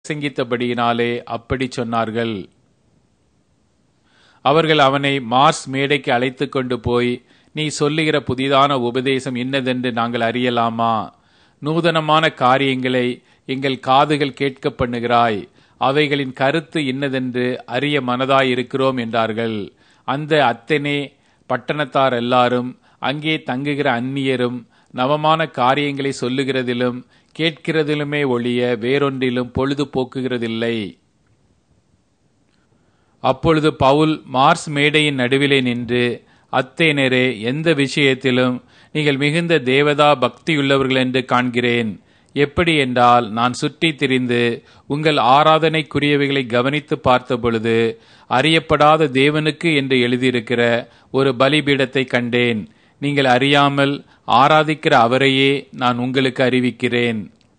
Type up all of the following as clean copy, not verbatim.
பிரசங்கித்தபடியினாலே அப்படி சொன்னார்கள். அவர்கள் அவனை மார்ஸ் மேடைக்கு அழைத்து கொண்டு போய், நீ சொல்லுகிற புதிதான உபதேசம் இன்னதென்று நாங்கள் அறியலாமா? நூதனமான காரியங்களை எங்கள் காதுகள் கேட்க பண்ணுகிறாய். அவைகளின் கருத்து இன்னதென்று அறிய மனதாயிருக்கிறோம் என்றார்கள். அந்த அத்தனே பட்டணத்தார் எல்லாரும் அங்கே தங்குகிற அந்நியரும் நவமான காரியங்களை சொல்லுகிறதிலும் கேட்கிறதிலுமே ஒழிய வேறொன்றிலும் பொழுது போக்குகிறதில்லை. அப்பொழுது பவுல் மார்ஸ் மேடையின் நடுவிலே நின்று, அத்தேனரே, எந்த விஷயத்திலும் நீங்கள் மிகுந்த தேவதா பக்தியுள்ளவர்கள் என்று காண்கிறேன். எப்படி என்றால், நான் சுற்றி திரிந்து உங்கள் ஆராதனைக்குரியவைகளை கவனித்து பார்த்த பொழுது அறியப்படாத தேவனுக்கு என்று எழுதியிருக்கிற ஒரு பலிபீடத்தை கண்டேன். நீங்கள் அறியாமல் ஆராதிக்கிற அவரையே நான் உங்களுக்கு அறிவிக்கிறேன்.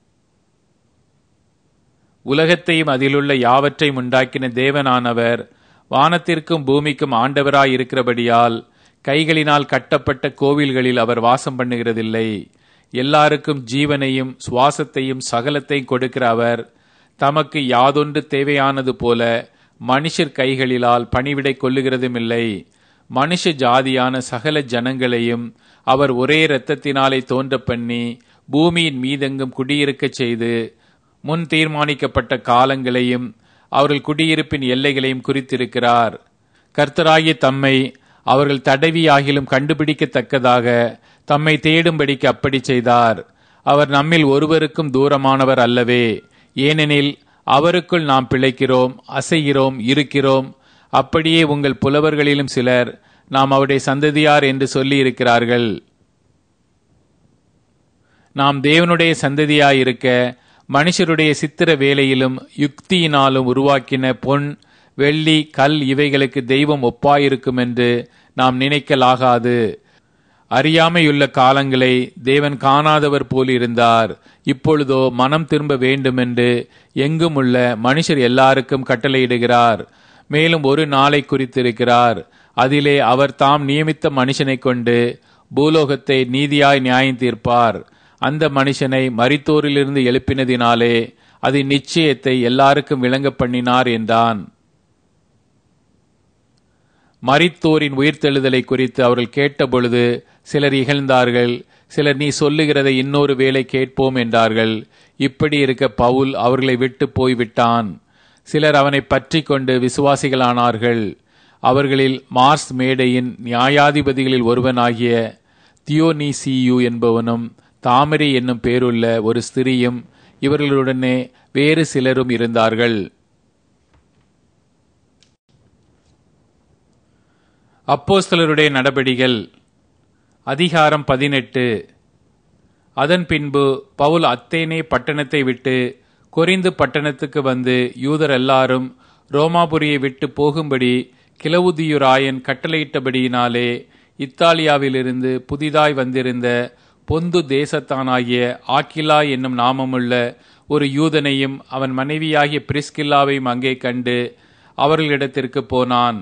உலகத்தையும் அதிலுள்ள யாவற்றையும் உண்டாக்கின தேவனானவர் வானத்திற்கும் பூமிக்கும் ஆண்டவராயிருக்கிறபடியால் கைகளினால் கட்டப்பட்ட கோவில்களில் அவர் வாசம் பண்ணுகிறதில்லை. எல்லாருக்கும் ஜீவனையும் சுவாசத்தையும் சகலத்தையும் கொடுக்கிற அவர் தமக்கு யாதொன்று தேவையானது போல மனுஷர் கைகளிலால் பணிவிடை கொள்ளுகிறதும் இல்லை. மனுஷ ஜாதியான சகல ஜனங்களையும் அவர் ஒரே இரத்தத்தினாலே தோன்ற பண்ணி பூமியின் மீதெங்கும் குடியிருக்கச் செய்து முன் தீர்மானிக்கப்பட்ட காலங்களையும் அவர்கள் குடியிருப்பின் எல்லைகளையும் குறித்திருக்கிறார். கர்த்தராகிய தம்மை அவர்கள் தடவியாகிலும் கண்டுபிடிக்கத்தக்கதாக தம்மை தேடும்படிக்கு அப்படி செய்தார். அவர் நம்மில் ஒருவருக்கும் தூரமானவர் அல்லவே. ஏனெனில் அவருக்குள் நாம் பிழைக்கிறோம், அசைகிறோம், இருக்கிறோம். அப்படியே உங்கள் புலவர்களிலும் சிலர் நாம் அவருடைய சந்ததியார் என்று சொல்லி இருக்கிறார்கள். நாம் தேவனுடைய சந்ததியாயிருக்க மனுஷருடைய சித்திர வேலையிலும் யுக்தியினாலும் உருவாக்கின பொன், வெள்ளி, கல் இவைகளுக்கு தெய்வம் ஒப்பாயிருக்கும் என்று நாம் நினைக்கலாகாது. அறியாமையுள்ள காலங்களை தேவன் காணாதவர் போல் இருந்தார். இப்பொழுதோ மனம் திரும்ப வேண்டுமென்று எங்கும் உள்ள மனுஷர் எல்லாருக்கும் கட்டளையிடுகிறார். மேலும் ஒரு நாளை குறித்திருக்கிறார். அதிலே அவர் தாம் நியமித்த மனுஷனை கொண்டு பூலோகத்தை நீதியாய் நியாயம் தீர்ப்பார். அந்த மனுஷனை மரித்தோரிலிருந்து எழுப்பினதினாலே அது நிச்சயத்தை எல்லாருக்கும் விளங்க பண்ணினார் என்றான். மரித்தோரின் உயிர்த்தெழுதலை குறித்து அவர்கள் கேட்டபொழுது சிலர் இகழ்ந்தார்கள். சிலர், நீ சொல்லுகிறதை இன்னொரு வேளை கேட்போம் என்றார்கள். இப்படி இருக்க பவுல் அவர்களை விட்டு போய்விட்டான். சிலர் அவனை பற்றி கொண்டு விசுவாசிகளானார்கள். அவர்களில் மார்ஸ் மேடையின் நியாயாதிபதிகளில் ஒருவனாகிய தியோனீசியு என்பவனும் தாமரை என்னும் பேருள்ள ஒரு ஸ்திரியும் இவர்களுடனே வேறு சிலரும் இருந்தார்கள். அப்போஸ்தலருடைய நடபடிகள் அதிகாரம் 18. அதன் பின்பு பவுல் அத்தேனே பட்டணத்தை விட்டு கொரிந்து பட்டணத்துக்கு வந்து யூதர் எல்லாரும் ரோமாபுரியை விட்டு போகும்படி கிலவுதியுராயன் கட்டளையிட்டபடியினாலே இத்தாலியாவிலிருந்து புதிதாய் வந்திருந்த பொந்து தேசத்தானாகிய ஆக்கிலா என்னும் நாமமுள்ள ஒரு யூதனையும் அவன் மனைவியாகிய பிரிஸ்கில்லாவையும் அங்கே கண்டு அவர்களிடத்திற்கு போனான்.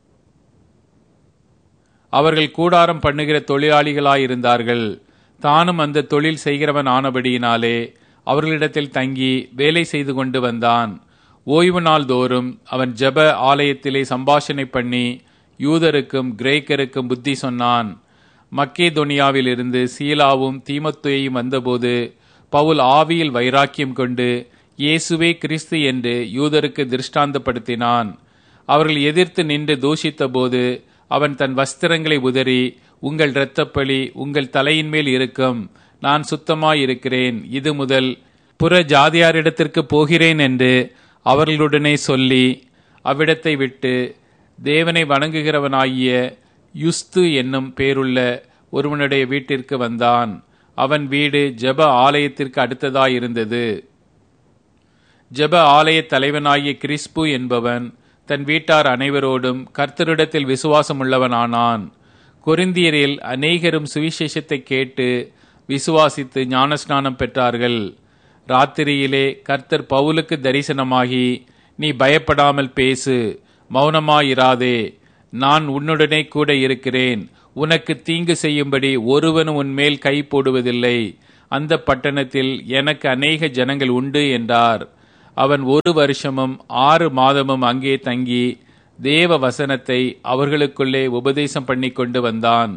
அவர்கள் கூடாரம் பண்ணுகிற தொழிலாளிகளாயிருந்தார்கள். தானும் அந்த தொழில் செய்கிறவன் ஆனபடியினாலே அவர்களிடத்தில் தங்கி வேலை செய்து கொண்டு வந்தான். ஓய்வு நாள் தோறும் அவன் ஜெப ஆலயத்திலே சம்பாஷணை பண்ணி யூதருக்கும் கிரேக்கருக்கும் புத்தி சொன்னான். மக்கேதோனியாவிலிருந்து சீலாவும் தீமோத்தேயும் வந்தபோது பவுல் ஆவியில் வைராக்கியம் கொண்டு இயேசுவே கிறிஸ்து என்று யூதருக்கு திருஷ்டாந்தப்படுத்தினான். அவர்கள் எதிர்த்து நின்று தூஷித்த போது அவன் தன் வஸ்திரங்களை உதறி, உங்கள் இரத்தப்பழி உங்கள் தலையின் மேல் இருக்கும். நான் சுத்தமாயிருக்கிறேன். இது முதல் புற ஜாதியாரிடத்திற்கு போகிறேன் என்று அவர்களுடனே சொல்லி அவ்விடத்தை விட்டு தேவனை வணங்குகிறவனாகிய யுஸ்து என்னும் பேருள்ள ஒருவனுடைய வீட்டிற்கு வந்தான். அவன் வீடு ஜெப ஆலயத்திற்கு அடுத்ததாயிருந்தது. ஜெப ஆலய தலைவனாகிய கிறிஸ்பு என்பவன் தன் வீட்டார் அனைவரோடும் கர்த்தரிடத்தில் விசுவாசமுள்ளவனானான். கொரிந்தியரில் அநேகரும் சுவிசேஷத்தை கேட்டு விசுவாசித்து ஞானஸ்நானம் பெற்றார்கள். ராத்திரியிலே கர்த்தர் பவுலுக்கு தரிசனமாகி, நீ பயப்படாமல் பேசு, மௌனமாயிராதே, நான் உன்னுடனே கூட இருக்கிறேன். உனக்கு தீங்கு செய்யும்படி ஒருவனும் உன்மேல் கை போடுவதில்லை. அந்த பட்டணத்தில் எனக்கு அநேக ஜனங்கள் உண்டு என்றார். அவன் 1 வருஷமும் 6 மாதமும் அங்கே தங்கி தேவ வசனத்தை அவர்களுக்குள்ளே உபதேசம் பண்ணி கொண்டு வந்தான்.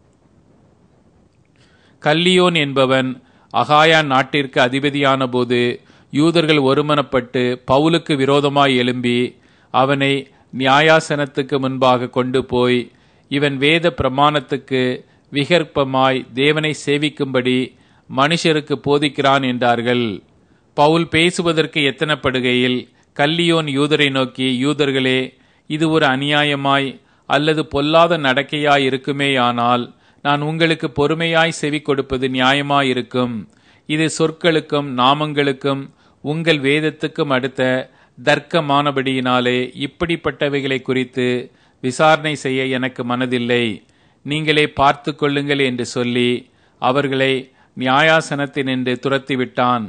கல்லியோன் என்பவன் அகாயா நாட்டிற்கு அதிபதியான போது யூதர்கள் ஒருமனப்பட்டு பவுலுக்கு விரோதமாய் எழும்பி அவனை நியாயாசனத்துக்கு முன்பாக கொண்டு போய், இவன் வேத பிரமாணத்துக்கு விகற்பமாய் தேவனை சேவிக்கும்படி மனுஷருக்கு போதிக்கிறான் என்றார்கள். பவுல் பேசுவதற்கு எத்தனப்படுகையில் கல்லியோன் யூதரை நோக்கி, யூதர்களே, இது ஒரு அநியாயமாய் அல்லது பொல்லாத நடக்கையாய் இருக்குமேயானால் நான் உங்களுக்கு பொறுமையாய் செவி கொடுப்பது நியாயமாயிருக்கும். இது சொற்களுக்கும் நாமங்களுக்கும் உங்கள் வேதத்துக்கும் அடுத்த தர்க்கமானபடியினாலே இப்படிப்பட்டவைகளை குறித்து விசாரணை செய்ய எனக்கு மனதில்லை. நீங்களே பார்த்து கொள்ளுங்கள் என்று சொல்லி அவர்களை நியாயாசனத்தினின்று துரத்திவிட்டான்.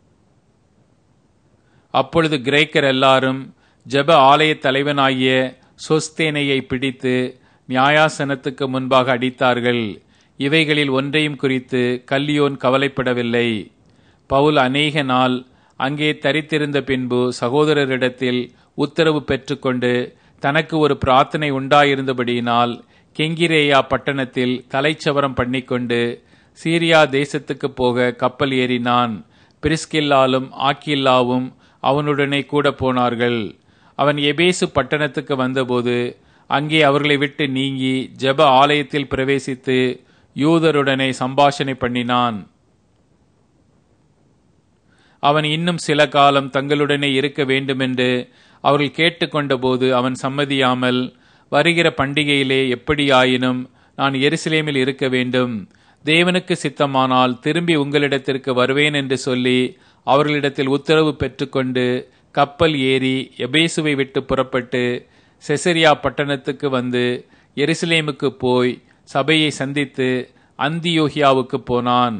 அப்பொழுது கிரேக்கர் எல்லாரும் ஜெப ஆலய தலைவனாகிய சொஸ்தேனையை பிடித்து நியாயாசனத்துக்கு முன்பாக அடித்தார்கள். இவைகளில் ஒன்றையும் குறித்து கல்லியோன் கவலைப்படவில்லை. பவுல் அநேக நாள் அங்கே தரித்திருந்த பின்பு சகோதரரிடத்தில் உத்தரவு பெற்றுக்கொண்டு தனக்கு ஒரு பிரார்த்தனை உண்டாயிருந்தபடியினால் கெங்கிரேயா பட்டணத்தில் தலைச்சவரம் பண்ணிக்கொண்டு சீரியா தேசத்துக்கு போக கப்பல் ஏறினான். பிரிஸ்கில்லாலும் ஆக்கில்லாவும் அவனுடனே கூட போனார்கள். அவன் எபேசு பட்டணத்துக்கு வந்தபோது அங்கே அவர்களை விட்டு நீங்கி ஜெப ஆலயத்தில் பிரவேசித்து யூதருடனே சம்பாஷணை பண்ணினான். அவன் இன்னும் சில காலம் தங்களுடனே இருக்க வேண்டுமென்று அவர்கள் கேட்டுக்கொண்ட போது அவன் சம்மதியாமல், வருகிற பண்டிகையிலே எப்படியாயினும் நான் எருசலேமில் இருக்க வேண்டும், தேவனுக்கு சித்தமானால் திரும்பி உங்களிடத்திற்கு வருவேன் என்று சொல்லி அவர்களிடத்தில் உத்தரவு பெற்றுக்கொண்டு கப்பல் ஏறி எபேசுவை விட்டு புறப்பட்டு செசரியா பட்டணத்துக்கு வந்து எருசலேமுக்கு போய் சபையை சந்தித்து அந்தியோகியாவுக்கு போனான்.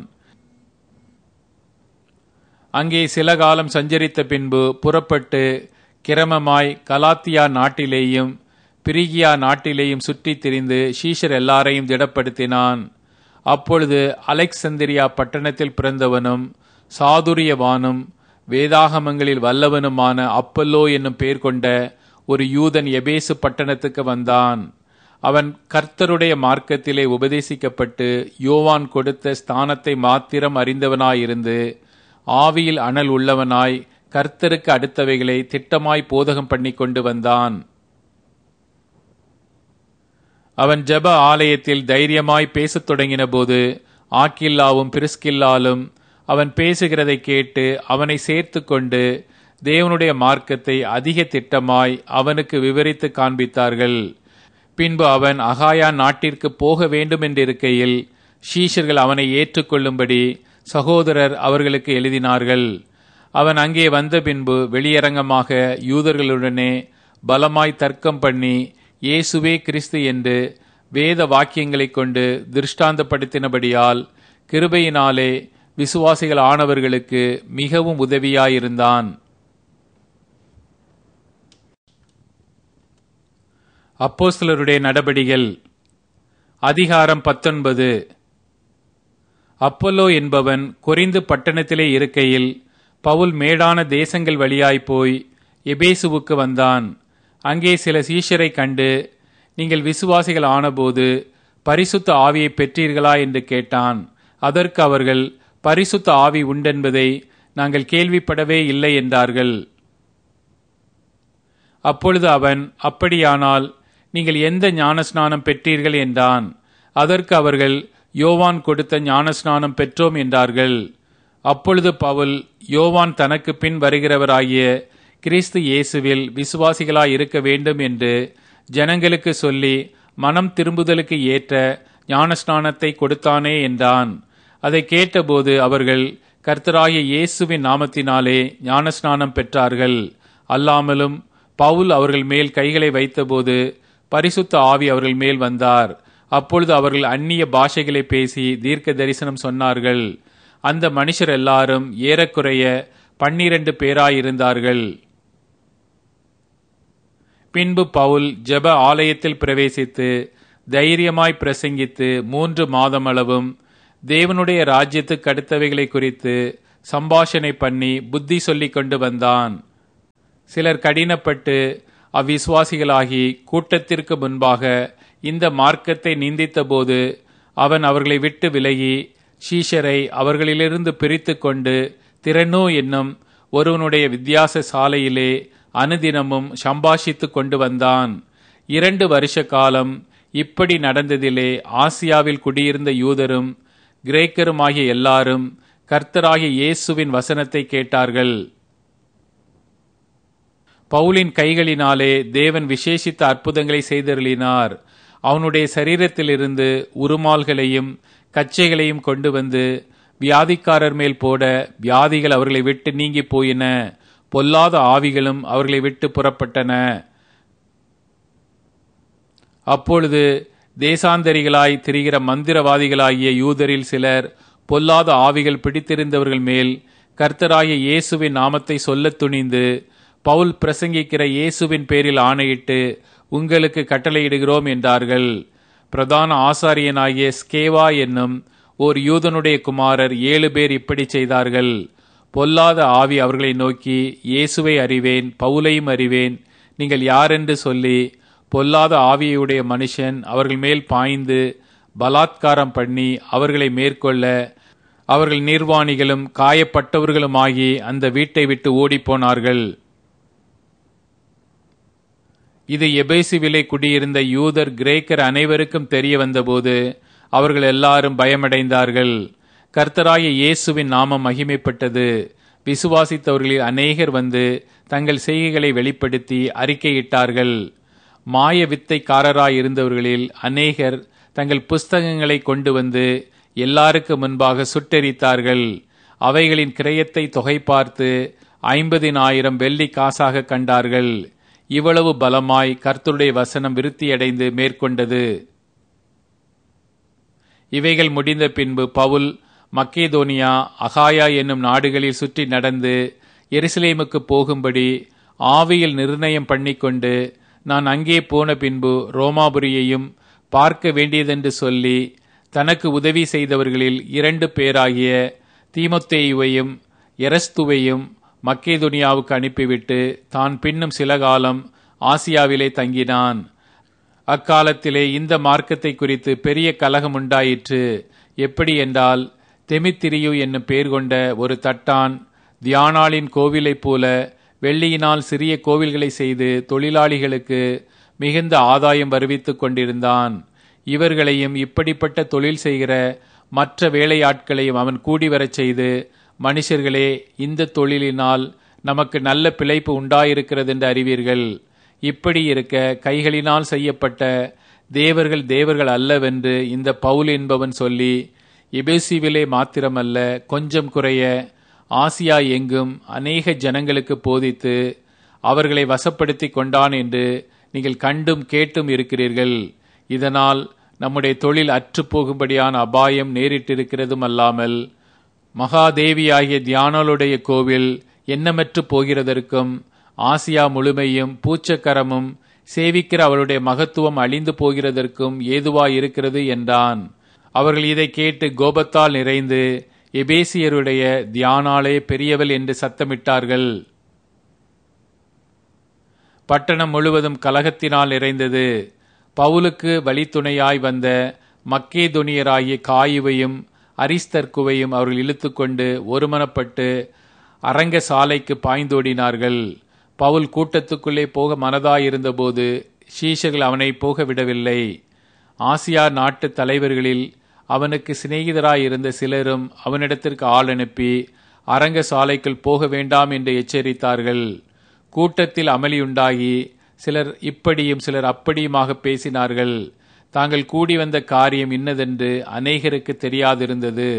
அங்கே சில காலம் சஞ்சரித்த பின்பு புறப்பட்டு கிரமமாய் கலாத்தியா நாட்டிலேயும் பிரிகியா நாட்டிலேயும் சுற்றித் திரிந்து சீஷர் எல்லாரையும் திடப்படுத்தினான். அப்பொழுது அலெக்சந்திரியா பட்டணத்தில் பிறந்தவனும் சாதுரியவானும் வேதாகமங்களில் வல்லவனுமான அப்பல்லோ என்னும் பெயர் கொண்ட ஒரு யூதன் எபேசு பட்டணத்துக்கு வந்தான். அவன் கர்த்தருடைய மார்க்கத்திலே உபதேசிக்கப்பட்டு யோவான் கொடுத்த ஸ்தானத்தை மாத்திரம் அறிந்தவனாயிருந்து ஆவியில் அனல் உள்ளவனாய் கர்த்தருக்கு அடுத்தவைகளை திட்டமாய் போதகம் பண்ணி கொண்டு வந்தான். அவன் ஜெப ஆலயத்தில் தைரியமாய் பேசத் தொடங்கின போது ஆக்கில்லாவும் பிரிஸ்கில்லாலும் அவன் பேசுகிறதை கேட்டு அவனை சேர்த்து கொண்டு தேவனுடைய மார்க்கத்தை அதிக திட்டமாய் அவனுக்கு விவரித்து காண்பித்தார்கள். பின்பு அவன் அகாயா நாட்டிற்கு போக வேண்டும் என்றிருக்கையில் சீஷர்கள் அவனை ஏற்றுக்கொள்ளும்படி சகோதரர் அவர்களுக்கு எழுதினார்கள். அவன் அங்கே வந்த பின்பு வெளியரங்கமாக யூதர்களுடனே பலமாய் தர்க்கம் பண்ணி இயேசுவே கிறிஸ்து என்று வேத வாக்கியங்களை கொண்டு திருஷ்டாந்தப்படுத்தினபடியால் கிருபையினாலே விசுவாசிகள் ஆனவர்களுக்கு மிகவும் உதவியாயிருந்தான். அப்போஸ்தலருடைய நடபடிகள் அதிகாரம் 19. அப்பல்லோ என்பவன் கொரிந்து பட்டணத்திலே இருக்கையில் பவுல் மேடான தேசங்கள் வழியாய் போய் எபேசுவுக்கு வந்தான். அங்கே சில சீஷரை கண்டு, நீங்கள் விசுவாசிகள் ஆனபோது பரிசுத்த ஆவியை பெற்றீர்களா என்று கேட்டான். அதற்கு அவர்கள், பரிசுத்த ஆவி உண்டென்பதை நாங்கள் கேள்விப்படவே இல்லை என்றார்கள். அப்பொழுது அவன், அப்படியானால் நீங்கள் எந்த ஞானஸ்நானம் பெற்றீர்கள் என்றான். அதற்கு அவர்கள், யோவான் கொடுத்த ஞானஸ்நானம் பெற்றோம் என்றார்கள். அப்பொழுது பவுல், யோவான் தனக்கு பின் வருகிறவராகிய கிறிஸ்து இயேசுவில் விசுவாசிகளாய் இருக்க வேண்டும் என்று ஜனங்களுக்கு சொல்லி மனம் திரும்புதலுக்கு ஏற்ற ஞானஸ்நானத்தை கொடுத்தானே என்றான். அதை கேட்டபோது அவர்கள் கர்த்தராகிய இயேசுவின் நாமத்தினாலே ஞானஸ்நானம் பெற்றார்கள். அல்லாமலும் பவுல் அவர்கள் மேல் கைகளை வைத்தபோது பரிசுத்த ஆவி அவர்கள் மேல் வந்தார். அப்பொழுது அவர்கள் அந்நிய பாஷைகளை பேசி தீர்க்க தரிசனம் சொன்னார்கள். அந்த மனுஷர் எல்லாரும் ஏறக்குறைய 12 பேராயிருந்தார்கள். பின்பு பவுல் ஜெப ஆலயத்தில் பிரவேசித்து தைரியமாய் பிரசங்கித்து 3 மாதமளவும் தேவனுடைய ராஜ்யத்துக்கு அடுத்தவைகளை குறித்து சம்பாஷணை பண்ணி புத்தி சொல்லிக் கொண்டு வந்தான். சிலர் கடினப்பட்டு அவ்விசுவாசிகளாகி கூட்டத்திற்கு முன்பாக இந்த மார்க்கத்தை நிந்தித்தபோது அவன் அவர்களை விட்டு விலகி சீஷரை அவர்களிலிருந்து பிரித்து கொண்டு திறனோ என்னும் ஒருவனுடைய வித்தியாச சாலையிலே அனுதினமும் சம்பாஷித்து கொண்டு வந்தான். 2 வருஷ காலம் இப்படி நடந்ததிலே ஆசியாவில் குடியிருந்த யூதரும் கிரேக்கருமாகிய எல்லாரும் கர்த்தராகிய இயேசுவின் வசனத்தை கேட்டார்கள். பவுலின் கைகளினாலே தேவன் விசேஷித்த அற்புதங்களை செய்தருளினார். அவனுடைய சரீரத்திலிருந்து உருமால்களையும் கச்சைகளையும் கொண்டு வந்து வியாதிக்காரர் மேல் போட வியாதிகள் அவர்களை விட்டு நீங்கி போயின. பொல்லாத ஆவிகளும் அவர்களை விட்டு புறப்பட்டன. அப்பொழுது தேசாந்தரிகளாய் திரிகிற மந்திரவாதிகளாகிய யூதரில் சிலர் பொல்லாத ஆவிகள் பிடித்திருந்தவர்கள் மேல் கர்த்தராகிய இயேசுவின் நாமத்தை சொல்லத் துணிந்து பவுல் பிரசங்கிக்கிற இயேசுவின் பேரில் ஆணையிட்டு உங்களுக்கு கட்டளையிடுகிறோம் என்றார்கள். பிரதான ஆசாரியனாகிய ஸ்கேவா என்னும் ஓர் யூதனுடைய குமாரர் 7 பேர் இப்படி செய்தார்கள். பொல்லாத ஆவி அவர்களை நோக்கி, இயேசுவை அறிவேன், பவுலையும் அறிவேன், நீங்கள் யாரென்று சொல்லி பொல்லாத ஆவியுடைய மனுஷன் அவர்கள் மேல் பாய்ந்து பலாத்காரம் பண்ணி அவர்களை மேற்கொள்ள அவர்கள் நிர்வாணிகளும் காயப்பட்டவர்களுமாகி அந்த வீட்டை விட்டு ஓடிப்போனார்கள். இது எபேசுவிலே குடியிருந்த யூதர் கிரேக்கர் அனைவருக்கும் தெரிய வந்தபோது அவர்கள் எல்லாரும் பயமடைந்தார்கள். கர்த்தராகிய இயேசுவின் நாமம் மகிமைப்பட்டது. விசுவாசித்தவர்களில் அநேகர் வந்து தங்கள் செய்கைகளை வெளிப்படுத்தி அறிக்கையிட்டார்கள். மாய வித்தைக்காரராய் இருந்தவர்களில் அநேகர் தங்கள் புஸ்தகங்களை கொண்டு வந்து எல்லாருக்கு முன்பாக சுட்டெரித்தார்கள். அவைகளின் கிரயத்தை தொகை பார்த்து 50,000 வெள்ளி காசாக கண்டார்கள். இவ்வளவு பலமாய் கர்த்தருடைய வசனம் விருத்தியடைந்து மேற்கொண்டது. இவைகள் முடிந்த பின்பு பவுல் மக்கேதோனியா, அகாயா என்னும் நாடுகளில் சுற்றி நடந்து எருசலேமுக்கு போகும்படி ஆவியில் நிர்ணயம் பண்ணிக்கொண்டு, நான் அங்கே போன பின்பு ரோமாபுரியையும் பார்க்க வேண்டியதென்று சொல்லி தனக்கு உதவி செய்தவர்களில் 2 பேராகிய தீமோத்தேயுவையும் எரஸ்துவையும் மக்கேதோனியாவுக்கு அனுப்பிவிட்டு தான் பின்னும் சில காலம் ஆசியாவிலே தங்கினான். அக்காலத்திலே இந்த மார்க்கத்தை குறித்து பெரிய கலகம் உண்டாயிற்று. எப்படி என்றால், தெமித்திரியு என்னும் பேர் கொண்ட ஒரு தட்டான் தியானாளின் கோவிலைப் போல வெள்ளியினால் சிறிய கோவில்களை செய்து தொழிலாளிகளுக்கு மிகுந்த ஆதாயம் வருவித்துக் கொண்டிருந்தான். இவர்களையும் இப்படிப்பட்ட தொழில் செய்கிற மற்ற வேலையாட்களையும் அவன் கூடி வரச் செய்து, மனுஷர்களே, இந்த தொழிலினால் நமக்கு நல்ல பிழைப்பு உண்டாயிருக்கிறது என்று அறிவீர்கள். இப்படி இருக்க கைகளினால் செய்யப்பட்ட தேவர்கள் தேவர்கள் அல்லவென்று இந்த பவுல் என்பவன் சொல்லி எபேசுவிலே மாத்திரமல்ல கொஞ்சம் குறைய ஆசியா எங்கும் அநேக ஜனங்களுக்கு போதித்து அவர்களை வசப்படுத்தி கொண்டான் என்று நீங்கள் கண்டும் கேட்டும் இருக்கிறீர்கள். இதனால் நம்முடைய தொழில் அற்று போகும்படியான அபாயம் நேரிட்டிருக்கிறதும் அல்லாமல் மகாதேவியாகிய தியானாளுடைய கோவில் எண்ணமற்று போகிறதற்கும் ஆசியா முழுமையும் பூச்சக்கரமும் சேவிக்கிற அவருடைய மகத்துவம் அழிந்து போகிறதற்கும் ஏதுவாயிருக்கிறது என்றான். அவர்கள் இதை கேட்டு கோபத்தால் நிறைந்து எபேசியருடைய தியானாளே பெரியவள் என்று சத்தமிட்டார்கள். பட்டணம் முழுவதும் கலகத்தினால் நிறைந்தது. பவுலுக்கு வழித்துணையாய் வந்த மக்கேதோனியராகிய காயுவையும் அரிஸ்தர்க்குவையும் அவர்கள் இழுத்துக்கொண்டு ஒருமனப்பட்டு அரங்க சாலைக்கு பாய்ந்தோடினார்கள். பவுல் கூட்டத்துக்குள்ளே போக மனதாயிருந்தபோது சீஷர்கள் அவனை போக விடவில்லை. ஆசியா நாட்டு தலைவர்களில் அவனுக்கு சிநேகிதராயிருந்த சிலரும் அவனிடத்திற்கு ஆள் அனுப்பி அரங்க சாலைக்குள் போக வேண்டாம் என்று எச்சரித்தார்கள். கூட்டத்தில் அமளியுண்டாகி சிலர் இப்படியும் சிலர் அப்படியுமாக பேசினார்கள். தாங்கள் கூடி வந்த காரியம் இன்னதென்று அநேகருக்கு தெரியாதிருந்தது.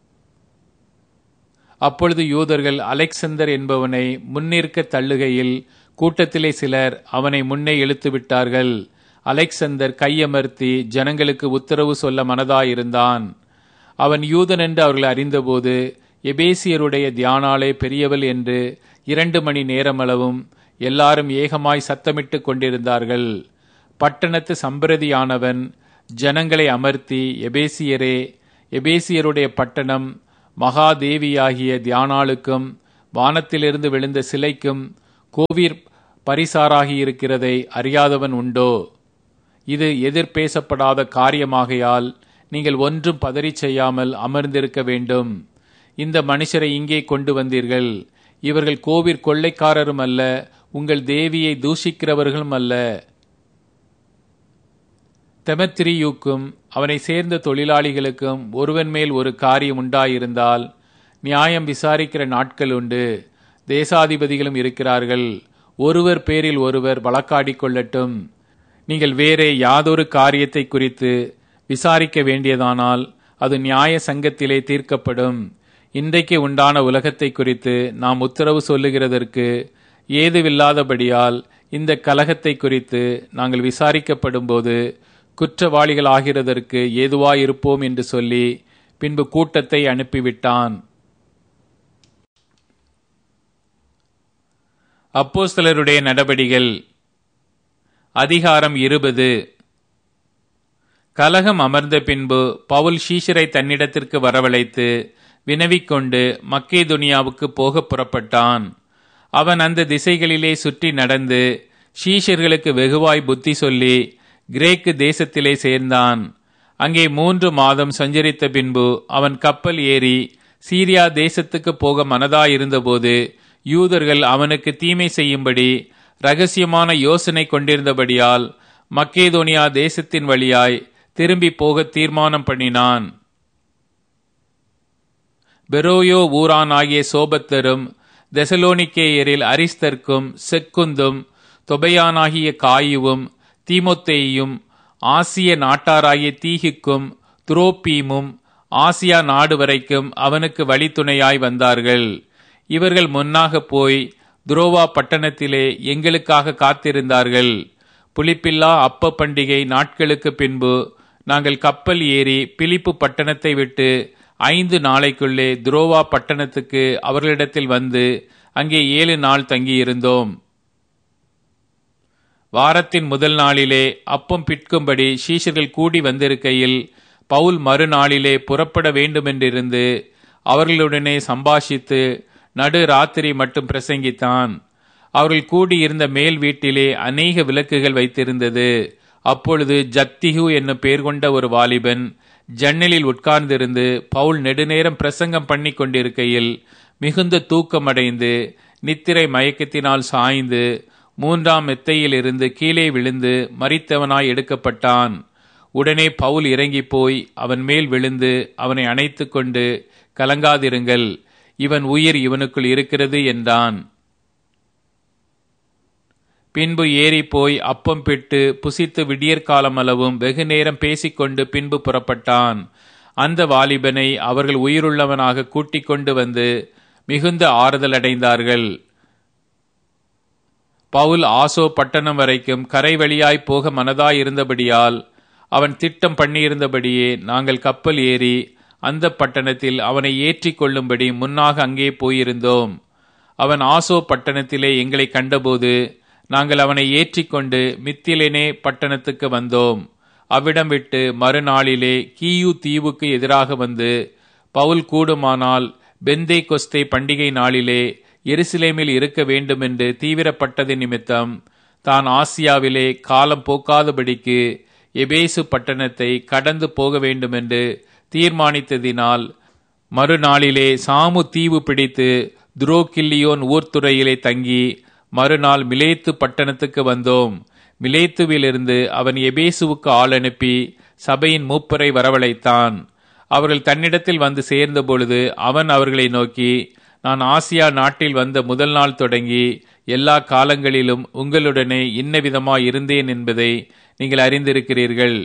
அப்பொழுது யூதர்கள் அலெக்சந்தர் என்பவனை முன்னிற்க தள்ளுகையில் கூட்டத்திலே சிலர் அவனை முன்னே இழுத்து விட்டார்கள். அலெக்சந்தர் கையமர்த்தி ஜனங்களுக்கு உத்தரவு சொல்ல மனதாயிருந்தான். அவன் யூதன் என்று அவர்கள் அறிந்தபோது எபேசியருடைய தியானாளே பெரியவள் என்று 2 மணி நேரமளவும் எல்லாரும் ஏகமாய் சத்தமிட்டு கொண்டிருந்தார்கள். பட்டணத்து சம்பிரதியானவன் ஜனங்களை அமர்த்தி, எபேசியரே, எபேசியருடைய பட்டணம் மகாதேவியாகிய தியானாளுக்கும் வானத்திலிருந்து விழுந்த சிலைக்கும் கோவிற் பரிசாராகியிருக்கிறதை அறியாதவன் உண்டோ? இது எதிர்பேசப்படாத காரியமாகையால் நீங்கள் ஒன்றும் பதறிச் செய்யாமல் அமர்ந்திருக்க வேண்டும். இந்த மனுஷரை இங்கே கொண்டு வந்தீர்கள். இவர்கள் கோவிற் கொள்ளைக்காரரும் அல்ல, உங்கள் தேவியை தூஷிக்கிறவர்களும் அல்ல. தெமத்திரியுக்கும் அவனை சேர்ந்த தொழிலாளிகளுக்கும் ஒருவன் மேல் ஒரு காரியம் உண்டாயிருந்தால் நியாயம் விசாரிக்கிற நாட்கள் உண்டு. தேசாதிபதிகளும் இருக்கிறார்கள். ஒருவர் பேரில் ஒருவர் வழக்காடிக் கொள்ளட்டும். நீங்கள் வேறே யாதொரு காரியத்தை குறித்து விசாரிக்க வேண்டியதானால் அது நியாய சங்கத்திலே தீர்க்கப்படும். இன்றைக்கு உண்டான உலகத்தை குறித்து நாம் உத்தரவு சொல்லுகிறதற்கு ஏதுவில்லாதபடியால் இந்த கலகத்தை குறித்து நாங்கள் விசாரிக்கப்படும் போது குற்றவாளிகள் ஆகிறதற்கு ஏதுவாயிருப்போம் என்று சொல்லி பின்பு கூட்டத்தை அனுப்பிவிட்டான். அப்போஸ்தலருடைய நடபடிகள் அதிகாரம் 20. கலகம் அமர்ந்த பின்பு பவுல் சீஷரை தன்னிடத்திற்கு வரவழைத்து வினவிக்கொண்டு மக்கேதொனியாவுக்கு போக புறப்பட்டான். அவன் அந்த திசைகளிலே சுற்றி நடந்து சீஷர்களுக்கு வெகுவாய் புத்தி சொல்லி கிரேக்கு தேசத்திலே சேர்ந்தான். அங்கே 3 மாதம் சஞ்சரித்த பின்பு அவன் கப்பல் ஏறி சீரியா தேசத்துக்கு போக மனதாயிருந்தபோது யூதர்கள் அவனுக்கு தீமை செய்யும்படி இரகசியமான யோசனை கொண்டிருந்தபடியால் மக்கேதோனியா தேசத்தின் வழியாய் திரும்பி போக தீர்மானம் பண்ணினான். பெரோயோ ஊரானாகிய சோபத்தரும் தெசலோனிக்கேயரில் அரிஸ்தர்க்கும் செக்குந்தும் தொபையானாகிய காயுவும் தீமோத்தேயும் ஆசிய நாட்டாராகிய தீகிக்கும் துரோப்பீமும் ஆசியா நாடு வரைக்கும் அவனுக்கு வழித்துணையாய் வந்தார்கள். இவர்கள் முன்னாக போய் துரோவா பட்டணத்திலே எங்களுக்காக காத்திருந்தார்கள். புளிப்பில்லா அப்ப பண்டிகை நாட்களுக்கு பின்பு நாங்கள் கப்பல் ஏறி பிலிப்பு பட்டணத்தை விட்டு 5 நாளைக்குள்ளே துரோவா பட்டணத்துக்கு அவர்களிடத்தில் வந்து அங்கே 7 நாள் தங்கியிருந்தோம். வாரத்தின் முதல் நாளிலே அப்பம் பிட்கும்படி சீஷர்கள் கூடி வந்திருக்கையில் பவுல் மறுநாளிலே புறப்பட வேண்டுமென்றிருந்து அவர்களுடனே சம்பாஷித்து நடு ராத்திரி மட்டும் பிரசங்கித்தான். அவர்கள் கூடியிருந்த மேல் வீட்டிலே அநேக விளக்குகள் வைத்திருந்தது. அப்பொழுது ஜக்திகு என்னும் பெயர் கொண்ட ஒரு வாலிபன் ஜன்னலில் உட்கார்ந்திருந்து பவுல் நெடுநேரம் பிரசங்கம் பண்ணி கொண்டிருக்கையில் மிகுந்த தூக்கமடைந்து நித்திரை மயக்கத்தினால் சாய்ந்து 3ஆம் மெத்தையில் இருந்து கீழே விழுந்து மரித்தவனாய் எடுக்கப்பட்டான். உடனே பவுல் இறங்கி போய் அவன் மேல் விழுந்து அவனை அணைத்து கொண்டு, கலங்காதிருங்கள், இவன் உயிர் இவனுக்குள் இருக்கிறது என்றான். பின்பு ஏறி போய் அப்பம் பிட்டு புசித்து விடியற்காலமளவும் வெகு நேரம் பேசிக்கொண்டு பின்பு புறப்பட்டான். அந்த வாலிபனை அவர்கள் உயிருள்ளவனாக கூட்டிக் கொண்டு வந்து மிகுந்த ஆறுதல் அடைந்தார்கள். பவுல் ஆசோ பட்டணம் வரைக்கும் கரை வழியாய் போக மனதாயிருந்தபடியால் அவன் திட்டம் பண்ணியிருந்தபடியே நாங்கள் கப்பல் ஏறி அந்த பட்டணத்தில் அவனை ஏற்றி கொள்ளும்படி முன்னாக அங்கே போயிருந்தோம். அவன் ஆசோ பட்டணத்திலே எங்களை கண்டபோது நாங்கள் அவனை ஏற்றிக்கொண்டு மித்திலேனே பட்டணத்துக்கு வந்தோம். அவ்விடம் விட்டு மறுநாளிலே கீயு தீவுக்கு எதிராக வந்து பவுல் கூடுமானால் பெந்தே கொஸ்தே பண்டிகை நாளிலே எருசலேமில் இருக்க வேண்டுமென்று தீவிரப்பட்டது நிமித்தம் தான் ஆசியாவிலே காலம் போக்காதபடிக்கு எபேசு பட்டணத்தை கடந்து போக வேண்டுமென்று தீர்மானித்ததினால் மறுநாளிலே சாமு தீவு பிடித்து துரோகில்லியோன் ஊர்த்துறையிலே தங்கி மறுநாள் மிலேத்து பட்டணத்துக்கு வந்தோம். மிலேத்துவிலிருந்து அவன் எபேசுவுக்கு ஆள் அனுப்பி சபையின் மூப்பரை வரவழைத்தான். அவர்கள் தன்னிடத்தில் வந்து சேர்ந்த பொழுது அவன் அவர்களை நோக்கி, நான் ஆசியா நாட்டில் வந்த முதல் நாள் தொடங்கி எல்லா காலங்களிலும் உங்களுடனே இன்ன விதமாய் இருந்தேன் என்பதை நீங்கள் அறிந்திருக்கிறீர்கள்.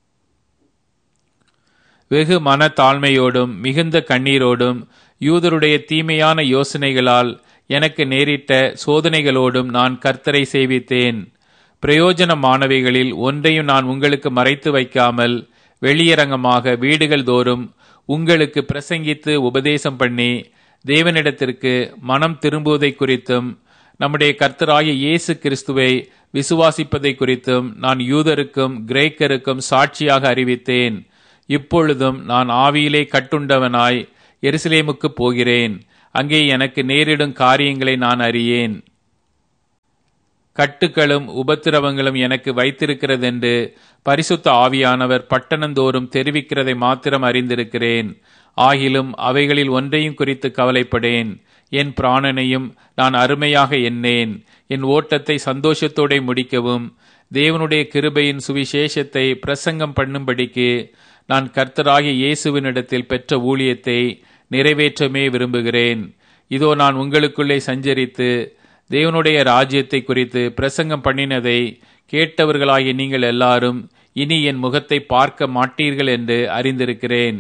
வெகு மன தாழ்மையோடும் மிகுந்த கண்ணீரோடும் யூதருடைய தீமையான யோசனைகளால் எனக்கு நேரிட்ட சோதனைகளோடும் நான் கர்த்தரை சேவித்தேன். பிரயோஜனமானவைகளில் ஒன்றையும் நான் உங்களுக்கு மறைத்து வைக்காமல் வெளியரங்கமாக வீடுகள் தோறும் உங்களுக்கு பிரசங்கித்து உபதேசம் பண்ணி தேவனிடத்திற்கு மனம் திரும்புவதை குறித்தும் நம்முடைய கர்த்தராகிய இயேசு கிறிஸ்துவை விசுவாசிப்பதை குறித்தும் நான் யூதருக்கும் கிரேக்கருக்கும் சாட்சியாக அறிவித்தேன். இப்பொழுதும் நான் ஆவியிலே கட்டுண்டவனாய் எருசலேமுக்கு போகிறேன். அங்கே எனக்கு நேரிடும் காரியங்களை நான் அறியேன். கட்டுகளும் உபத்திரவங்களும் எனக்கு வைத்திருக்கிறதென்று பரிசுத்த ஆவியானவர் பட்டணந்தோறும் தெரிவிக்கிறதை மாத்திரம் அறிந்திருக்கிறேன். ஆகிலும் அவைகளில் ஒன்றையும் குறித்து கவலைப்படேன். என் பிராணனையும் நான் அருமையாக எண்ணேன். என் ஓட்டத்தை சந்தோஷத்தோടെ முடிக்கவும் தேவனுடைய கிருபையின் சுவிசேஷத்தை பிரசங்கம் பண்ணும்படிக்கு நான் கர்த்தராகிய இயேசுவினிடத்தில் பெற்ற ஊழியத்தை நிறைவேற்றமே விரும்புகிறேன். இதோ நான் உங்களுக்குள்ளே சஞ்சரித்து தேவனுடைய ராஜ்யத்தை குறித்து பிரசங்கம் பண்ணினதை கேட்டவர்களாகிய நீங்கள் எல்லாரும் இனி என் முகத்தை பார்க்க மாட்டீர்கள் என்று அறிந்திருக்கிறேன்.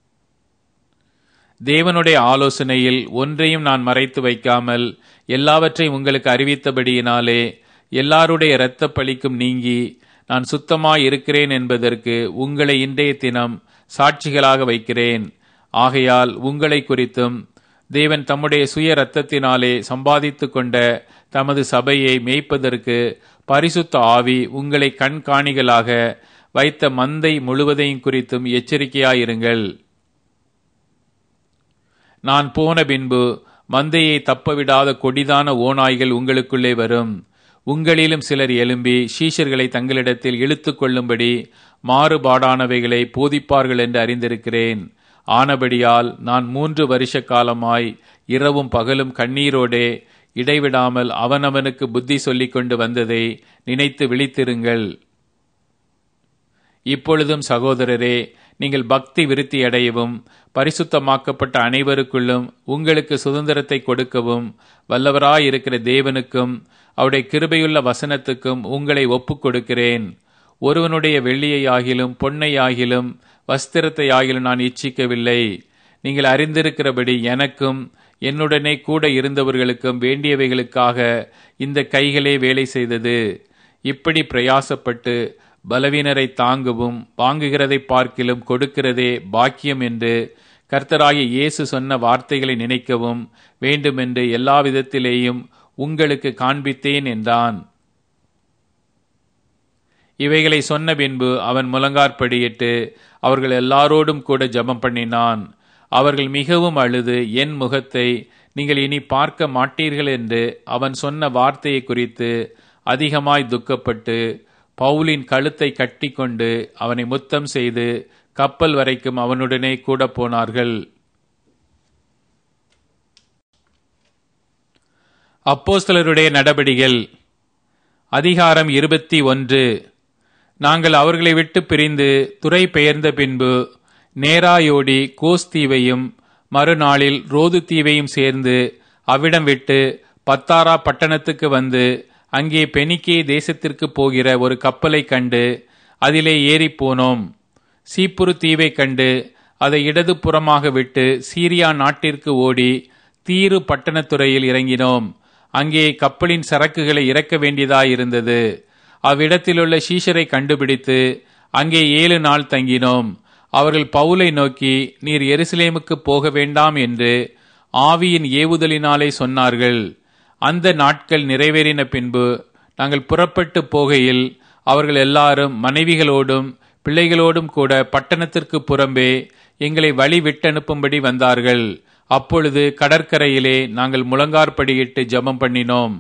தேவனுடைய ஆலோசனையில் ஒன்றையும் நான் மறைத்து வைக்காமல் எல்லாவற்றையும் உங்களுக்கு அறிவித்தபடியினாலே எல்லாருடைய இரத்த பழிக்கும் நீங்கி நான் சுத்தமாய் இருக்கிறேன் என்பதற்கு உங்களை இன்றைய தினம் சாட்சிகளாக வைக்கிறேன். ஆகையால் உங்களை குறித்தும் தேவன் தம்முடைய சுய இரத்தத்தினாலே சம்பாதித்து கொண்ட தமது சபையை மேய்ப்பதற்கு பரிசுத்த ஆவி உங்களை கண்காணிகளாக வைத்த மந்தை முழுவதையும் குறித்தும் எச்சரிக்கையாயிருங்கள். நான் போன பின்பு மந்தையை தப்பவிடாத கொடிதான ஓநாய்கள் உங்களுக்குள்ளே வரும். உங்களிலும் சிலர் எழும்பி சீஷர்களை தங்களிடத்தில் இழுத்து கொள்ளும்படி மாறுபாடானவைகளை போதிப்பார்கள் என்று அறிந்திருக்கிறேன். ஆனபடியால் நான் 3 வருஷ காலமாய் இரவும் பகலும் கண்ணீரோடே இடைவிடாமல் அவனவனுக்கு புத்தி சொல்லிக் கொண்டு வந்ததை நினைத்து விழித்திருங்கள். இப்பொழுதும் சகோதரரே, நீங்கள் பக்தி விருத்தி அடையவும் பரிசுத்தமாக்கப்பட்ட அனைவருக்குள்ளும் உங்களுக்கு சுதந்திரத்தை கொடுக்கவும் வல்லவராயிருக்கிற தேவனுக்கும் அவருடைய கிருபையுள்ள வசனத்துக்கும் உங்களை ஒப்புக் கொடுக்கிறேன். ஒருவனுடைய வெள்ளியையாகிலும் பொன்னையாகிலும் வஸ்திரத்தையாகிலும் நான் இச்சிக்கவில்லை. நீங்கள் அறிந்திருக்கிறபடி எனக்கும் என்னுடனே கூட இருந்தவர்களுக்கும் வேண்டியவைகளுக்காக இந்த கைகளே வேலை செய்தது. இப்படி பிரயாசப்பட்டு பலவீனரை தாங்கவும் வாங்குகிறதை பார்க்கிலும் கொடுக்கிறதே பாக்கியம் என்று கர்த்தராகிய இயேசு சொன்ன வார்த்தைகளை நினைக்கவும் வேண்டுமென்று எல்லா விதத்திலேயும் உங்களுக்கு காண்பித்தேன் என்றான். இவைகளை சொன்ன பின்பு அவன் முழங்காற்படியிட்டு அவர்கள் எல்லாரோடும் கூட ஜெபம் பண்ணினான். அவர்கள் மிகவும் அழுது என் முகத்தை நீங்கள் இனி பார்க்க மாட்டீர்கள் என்று அவன் சொன்ன வார்த்தையை குறித்து அதிகமாய் துக்கப்பட்டு பவுலின் கழுத்தை கட்டி கொண்டு அவனை முத்தம் செய்து கப்பல் வரைக்கும் அவனுடனே கூட போனார்கள். அப்போஸ்தலருடைய நடபடிகள் அதிகாரம் 21. நாங்கள் அவர்களை விட்டு பிரிந்து துறை பெயர்ந்த பின்பு நேராயோடி கோஸ் தீவையும் மறுநாளில் ரோது தீவையும் சேர்ந்து அவ்விடம் விட்டு பத்தாரா பட்டணத்துக்கு வந்து அங்கே பெனிக்கே தேசத்திற்கு போகிற ஒரு கப்பலை கண்டு அதிலே ஏறி போனோம். சீப்புரு தீவை கண்டு அதை இடது புறமாக விட்டு சீரியா நாட்டிற்கு ஓடி தீரு பட்டணத்துறையில் இறங்கினோம். அங்கே கப்பலின் சரக்குகளை இறக்க வேண்டியதாயிருந்தது. அவ்விடத்திலுள்ள சீஷரை கண்டுபிடித்து அங்கே 7 நாள் தங்கினோம். அவர்கள் பவுலை நோக்கி, நீர் எருசலேமுக்கு போக வேண்டாம் என்று ஆவியின் ஏவுதலினாலே சொன்னார்கள். அந்த நாட்கள் நிறைவேறின பின்பு நாங்கள் புறப்பட்டு போகையில் அவர்கள் எல்லாரும் மனைவிகளோடும் பிள்ளைகளோடும் கூட பட்டணத்திற்கு புறம்பே எங்களை வழி விட்டனுப்பும்படி வந்தார்கள். அப்பொழுது கடற்கரையிலே நாங்கள் முழங்காற்படியிட்டு ஜெபம் பண்ணினோம்.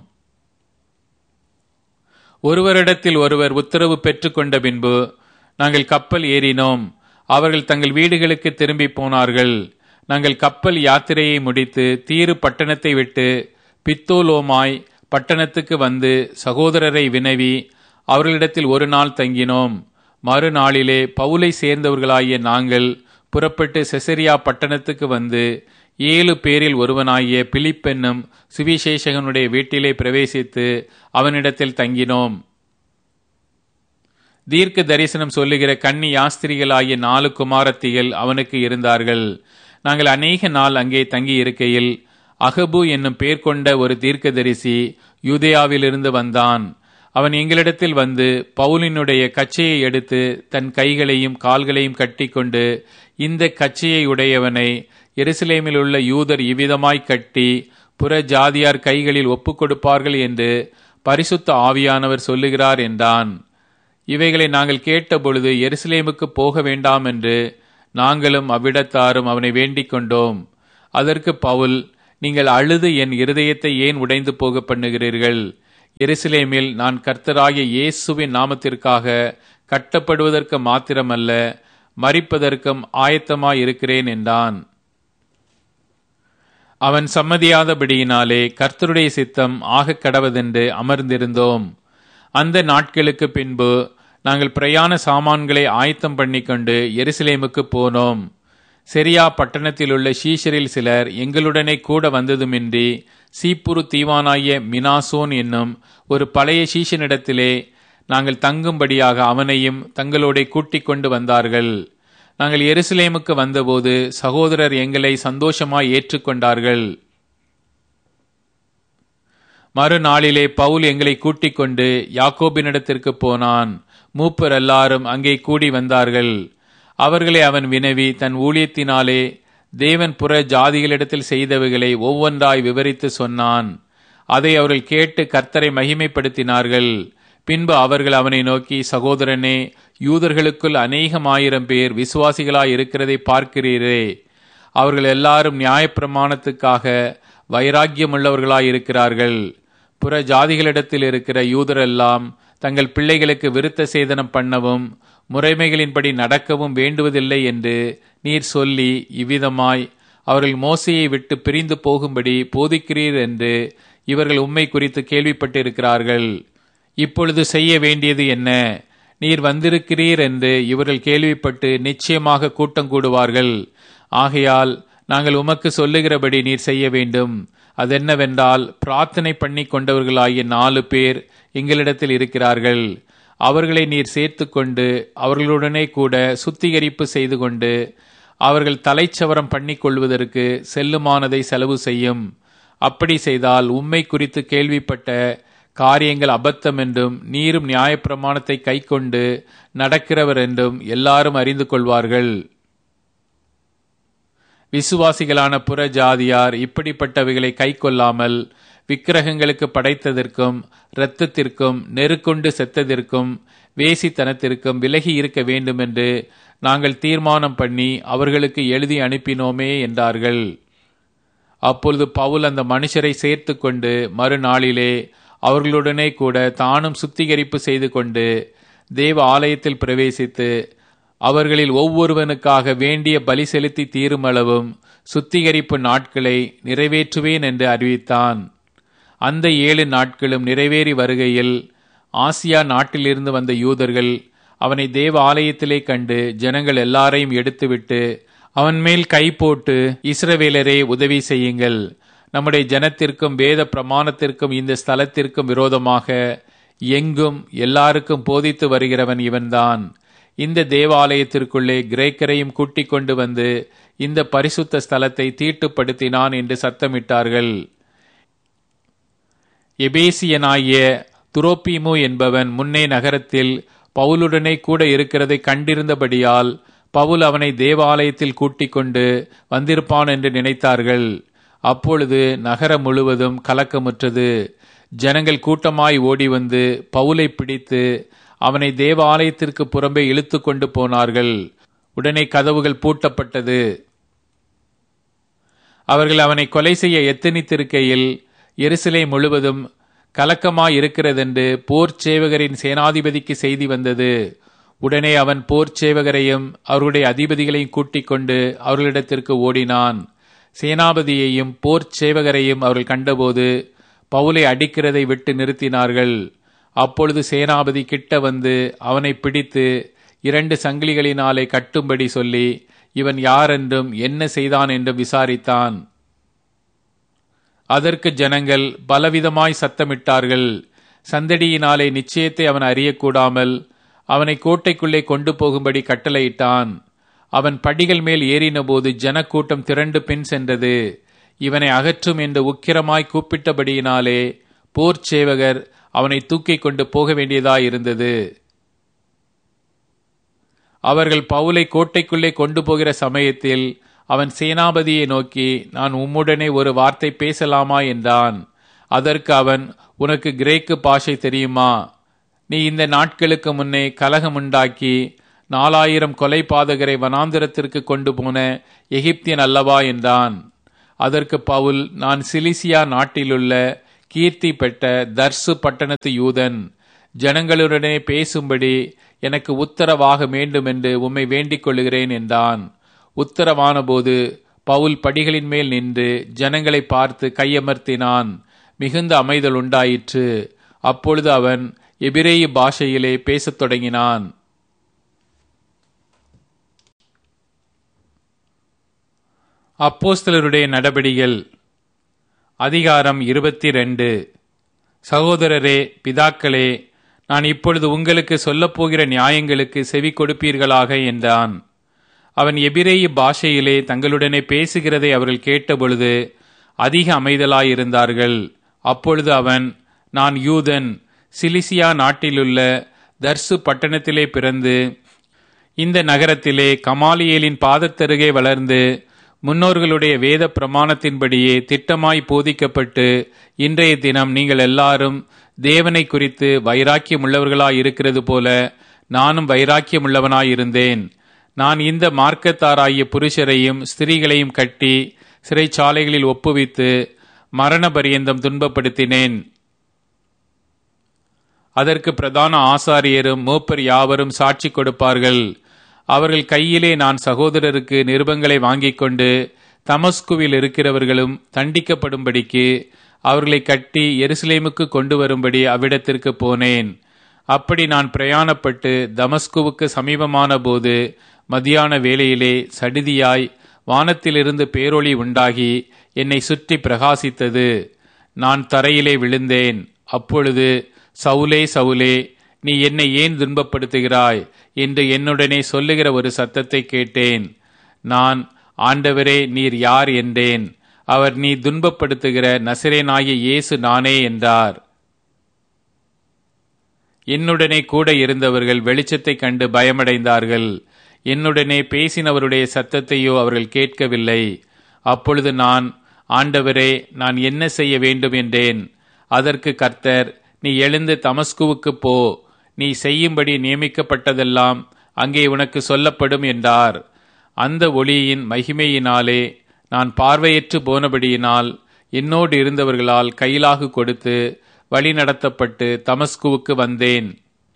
ஒருவரிடத்தில் ஒருவர் உத்தரவு பெற்று கொண்ட பின்பு நாங்கள் கப்பல் ஏறினோம். அவர்கள் தங்கள் வீடுகளுக்கு திரும்பி போனார்கள். நாங்கள் கப்பல் யாத்திரையை முடித்து தீரு பட்டணத்தை விட்டு பித்தோலோமாய் பட்டணத்துக்கு வந்து சகோதரரை வினவி அவர்களிடத்தில் 1 நாள் தங்கினோம். மறுநாளிலே பவுலை சேர்ந்தவர்களாகிய நாங்கள் புறப்பட்டு செசரியா பட்டணத்துக்கு வந்து 7 பேரில் ஒருவனாகிய பிலிப்பென்னும் சுவிசேஷகனுடைய வீட்டிலே பிரவேசித்து அவனிடத்தில் தங்கினோம். தீர்க்க தரிசனம் சொல்லுகிற கன்னி யாஸ்திரிகளாகிய 4 குமாரத்திகள் அவனுக்கு இருந்தார்கள். நாங்கள் அநேக நாள் அங்கே தங்கி இருக்கையில் அகபு என்னும் பேர் கொண்ட ஒரு தீர்க்கதரிசி யூதேயாவிலிருந்து வந்தான். அவன் எங்களிடத்தில் வந்து பவுலினுடைய கச்சையை எடுத்து தன் கைகளையும் கால்களையும் கட்டிக்கொண்டு, இந்த கச்சையை உடையவனை எருசலேமில் உள்ள யூதர் இவ்விதமாய் கட்டி புற ஜாதியார் கைகளில் ஒப்புக் கொடுப்பார்கள் என்று பரிசுத்த ஆவியானவர் சொல்லுகிறார் என்றான். இவைகளை நாங்கள் கேட்டபொழுது எருசலேமுக்கு போக வேண்டாம் என்று நாங்களும் அவ்விடத்தாரும் அவனை வேண்டிக் கொண்டோம். அதற்கு பவுல், நீங்கள் அழுது என் இருதயத்தை ஏன் உடைந்து போக பண்ணுகிறீர்கள்? எருசலேமில் நான் கர்த்தராகிய இயேசுவின் நாமத்திற்காக கட்டப்படுவதற்கு மாத்திரமல்ல, மரிப்பதற்கும் ஆயத்தமாயிருக்கிறேன் என்றான். அவன் சம்மதியாதபடியினாலே கர்த்தருடைய சித்தம் ஆகக் கடவதென்று அமர்ந்திருந்தோம். அந்த நாட்களுக்கு பின்பு நாங்கள் பிரயாண சாமான்களை ஆயத்தம் பண்ணிக்கொண்டு எருசலேமுக்கு போனோம். செரியா பட்டணத்திலுள்ள சீஷரில் சிலர் எங்களுடனே கூட வந்ததுமின்றி சீப்புரு தீவானாகிய மினாசோன் என்னும் ஒரு பழைய சீஷனிடத்திலே நாங்கள் தங்கும்படியாக அவனையும் தங்களோட கூட்டிக் கொண்டு வந்தார்கள். நாங்கள் எருசலேமுக்கு வந்தபோது சகோதரர் எங்களை சந்தோஷமாய் ஏற்றுக்கொண்டார்கள். மறுநாளிலே பவுல் எங்களை கூட்டிக் கொண்டு யாக்கோபினிடத்திற்கு போனான். மூப்பர் எல்லாரும் அங்கே கூடி வந்தார்கள். அவர்களை அவன் வினவி தன் ஊழியத்தினாலே தேவன் புற ஜாதிகளிடத்தில் செய்தவைகளை ஒவ்வொன்றாய் விவரித்து சொன்னான். அதை அவர்கள் கேட்டு கர்த்தரை மகிமைப்படுத்தினார்கள். பின்பு அவர்கள் அவனை நோக்கி, சகோதரனே, யூதர்களுக்குள் அநேகமாயிரம் பேர் விசுவாசிகளாய் இருக்கிறதை பார்க்கிறீரே. அவர்கள் எல்லாரும் நியாயப்பிரமாணத்துக்காக வைராக்கியமுள்ளவர்களாய் இருக்கிறார்கள். புற ஜாதிகளிடத்தில் இருக்கிற யூதரெல்லாம் தங்கள் பிள்ளைகளுக்கு விருத்த சேதனம் பண்ணவும் முறைமைகளின்படி நடக்கவும் வேண்டுவதில்லை என்று நீர் சொல்லி இவ்விதமாய் அவர்கள் மோசையை விட்டு பிரிந்து போகும்படி போதிக்கிறீர் என்று இவர்கள் உம்மை குறித்து கேள்விப்பட்டிருக்கிறார்கள். இப்பொழுது செய்ய வேண்டியது என்ன? நீர் வந்திருக்கிறீர் என்று இவர்கள் கேள்விப்பட்டு நிச்சயமாக கூட்டம் கூடுவார்கள். ஆகையால் நாங்கள் உமக்கு சொல்லுகிறபடி நீர் செய்ய வேண்டும். அதென்னவென்றால், பிரார்த்தனை பண்ணி கொண்டவர்களாகிய 4 பேர் எங்களிடத்தில் இருக்கிறார்கள். அவர்களை நீர் சேர்த்து கொண்டு அவர்களுடனே கூட சுத்திகரிப்பு செய்து கொண்டு அவர்கள் தலைச்சவரம் பண்ணிக் கொள்வதற்கு செல்லுமானதை செலவு செய்யும். அப்படி செய்தால் உம்மை குறித்து கேள்விப்பட்ட காரியங்கள் அபத்தம் என்றும் நீரும் நியாயப்பிரமாணத்தை கைக்கொண்டு நடக்கிறவர் என்றும் எல்லாரும் அறிந்து கொள்வார்கள். விசுவாசிகளான புற ஜாதியார் இப்படிப்பட்டவைகளை கை கொள்ளாமல் விக்கிரகங்களுக்கு படைத்ததற்கும் இரத்தத்திற்கும் நெருக்கொண்டு செத்ததற்கும் வேசித்தனத்திற்கும் விலகி இருக்க வேண்டும் என்று நாங்கள் தீர்மானம் பண்ணி அவர்களுக்கு எழுதி அனுப்பினோமே என்றார்கள். அப்பொழுது பவுல் அந்த மனுஷரை சேர்த்து கொண்டு மறுநாளிலே அவர்களுடனே கூட தானும் சுத்திகரிப்பு செய்து கொண்டு தேவ ஆலயத்தில் பிரவேசித்து அவர்களில் ஒவ்வொருவனுக்காக வேண்டிய பலி செலுத்தி தீருமளவும் சுத்திகரிப்பு நாட்களை நிறைவேற்றுவேன் என்று அறிவித்தான். அந்த 7 நாட்களும் நிறைவேறி வருகையில் ஆசியா நாட்டிலிருந்து வந்த யூதர்கள் அவனை தேவ ஆலயத்திலே கண்டு ஜனங்கள் எல்லாரையும் எடுத்துவிட்டு அவன் மேல் கை போட்டு, இஸ்ரவேலரே உதவி செய்யுங்கள், நம்முடைய ஜனத்திற்கும் வேத பிரமாணத்திற்கும் இந்த ஸ்தலத்திற்கும் விரோதமாக எங்கும் எல்லாருக்கும் போதித்து வருகிறவன் இவன்தான். இந்த தேவாலயத்திற்குள்ளே கிரேக்கரையும் கூட்டிக் கொண்டு வந்து இந்த பரிசுத்த ஸ்தலத்தை தீட்டுப்படுத்தினான் என்று சத்தமிட்டார்கள். எபேசியனாகிய துரோப்பீமு என்பவன் முன்னே நகரத்தில் பவுலுடனே கூட இருக்கிறதை கண்டிருந்தபடியால் பவுல் அவனை தேவாலயத்தில் கூட்டிக் கொண்டு வந்திருப்பான் என்று நினைத்தார்கள். அப்பொழுது நகரம் முழுவதும் கலக்கமுற்றது. ஜனங்கள் கூட்டமாய் ஓடி வந்து பவுலை பிடித்து அவனை தேவாலயத்திற்கு புறம்பே இழுத்து கொண்டு போனார்கள். உடனே கதவுகள் பூட்டப்பட்டது. அவர்கள் அவனை கொலை செய்ய எத்தனித்திருக்கையில் எருசலேம் முழுவதும் கலக்கமாய் இருக்கிறதென்று போர்ச் சேவகரின் சேனாதிபதிக்கு செய்தி வந்தது. உடனே அவன் போர்ச் சேவகரையும் அவருடைய அதிபதிகளையும் கூட்டிக் கொண்டு அவர்களிடத்திற்கு ஓடினான். சேனாபதியையும் போர்ச் சேவகரையும் அவர்கள் கண்டபோது பவுலை அடிக்கிறதை விட்டு நிறுத்தினார்கள். அப்பொழுது சேனாபதி கிட்ட வந்து அவனை பிடித்து 2 சங்கிலிகளினாலே கட்டும்படி சொல்லி இவன் யார் என்றும் என்ன செய்தான் என்றும் விசாரித்தான். அதற்கு ஜனங்கள் பலவிதமாய் சத்தமிட்டார்கள். சந்தடியினாலே நிச்சயத்தை அவன் அறியக்கூடாமல் அவனை கோட்டைக்குள்ளே கொண்டு போகும்படி கட்டளையிட்டான். அவன் படிகள் மேல் ஏறினபோது ஜனக்கூட்டம் திரண்டு பின் சென்றது. இவனை அகற்றும் என்று உக்கிரமாய் கூப்பிட்டபடியினாலே போர்ச் சேவகர் அவனை தூக்கிக் கொண்டு போக வேண்டியதாயிருந்தது. அவர்கள் பவுலை கோட்டைக்குள்ளே கொண்டு போகிற சமயத்தில் அவன் சேனாபதியை நோக்கி, நான் உம்முடனே ஒரு வார்த்தை பேசலாமா என்றான். அதற்கு அவன், உனக்கு கிரேக்கு பாஷை தெரியுமா? நீ இந்த நாட்களுக்கு முன்னே கலகமுண்டாக்கி 4000 கொலை பாதகரை வனாந்திரத்திற்கு கொண்டு போன எகிப்தியன் அல்லவா என்றான். அதற்கு பவுல், நான் சிலிசியா நாட்டிலுள்ள கீர்த்தி பெற்ற தர்சு பட்டணத்து யூதன். ஜனங்களுடனே பேசும்படி எனக்கு உத்தரவாக வேண்டும் என்று உம்மை வேண்டிக் கொள்ளுகிறேன் என்றான். உத்தரவான போது பவுல் படிகளின் மேல் நின்று ஜனங்களை பார்த்து கையமர்த்தினான். மிகுந்த அமைதல் உண்டாயிற்று. அப்பொழுது அவன் எபிரேய பாஷையிலே பேசத் தொடங்கினான். அப்போஸ்தலருடைய நடபடிகள் அதிகாரம் 22. சகோதரரே, பிதாக்களே, நான் இப்பொழுது உங்களுக்கு சொல்லப்போகிற நியாயங்களுக்கு செவி கொடுப்பீர்களாக என்றான். அவன் எபிரேய பாஷையிலே தங்களுடனே பேசுகிறதை அவர்கள் கேட்டபொழுது அதிக அமைதலாயிருந்தார்கள். அப்பொழுது அவன், நான் யூதன், சிலிசியா நாட்டிலுள்ள தர்சு பட்டணத்திலே பிறந்து இந்த நகரத்திலே கமாலியேலின் பாதத்தருகே வளர்ந்து முன்னோர்களுடைய வேத பிரமாணத்தின்படியே திட்டமாய் போதிக்கப்பட்டு இன்றைய தினம் நீங்கள் எல்லாரும் தேவனை குறித்து வைராக்கியமுள்ளவர்களாய் இருக்கிறது போல நானும் வைராக்கியமுள்ளவனாயிருந்தேன். நான் இந்த மார்க்கத்தாராகிய புருஷரையும் ஸ்திரீகளையும் கட்டி சிறைச்சாலைகளில் ஒப்புவித்து மரண பரியந்தம் துன்பப்படுத்தினேன். அதற்கு பிரதான ஆசாரியரும் மூப்பர் யாவரும் சாட்சி கொடுப்பார்கள். அவர்கள் கையிலே நான் சகோதரருக்கு நிருபங்களை வாங்கிக் கொண்டு தமஸ்குவில் இருக்கிறவர்களும் தண்டிக்கப்படும்படிக்கு அவர்களை கட்டி எருசலேமுக்கு கொண்டு வரும்படி அவ்விடத்திற்கு போனேன். அப்படி நான் பிரயாணப்பட்டு தமஸ்குவுக்கு சமீபமான போது மதியான வேளையிலே சடிதியாய் வானத்திலிருந்து பேரொளி உண்டாகி என்னை சுற்றி பிரகாசித்தது. நான் தரையிலே விழுந்தேன். அப்பொழுது, சவுலே, சவுலே, நீ என்னை ஏன் துன்பப்படுத்துகிறாய் என்று என்னுடனே சொல்லுகிற ஒரு சத்தத்தை கேட்டேன். நான், ஆண்டவரே, நீர் யார் என்றேன். அவர், நீ துன்பப்படுத்துகிற நசரேனாகிய இயேசு நானே என்றார். என்னுடனே கூட இருந்தவர்கள் வெளிச்சத்தை கண்டு பயமடைந்தார்கள். என்னுடனே பேசினவருடைய சத்தத்தையோ அவர்கள் கேட்கவில்லை. அப்பொழுது நான், ஆண்டவரே, நான் என்ன செய்ய வேண்டும் என்றேன். அதற்கு கர்த்தர், நீ எழுந்து தமஸ்குவுக்கு போ, நீ செய்யும்படி நியமிக்கப்பட்டதெல்லாம் அங்கே உனக்கு சொல்லப்படும் என்றார். அந்த ஒளியின் மகிமையினாலே நான் பார்வையற்று போனபடியினால் என்னோடு இருந்தவர்களால் கையிலாகு கொடுத்து வழி நடத்தப்பட்டு தமஸ்குவுக்கு வந்தேன்.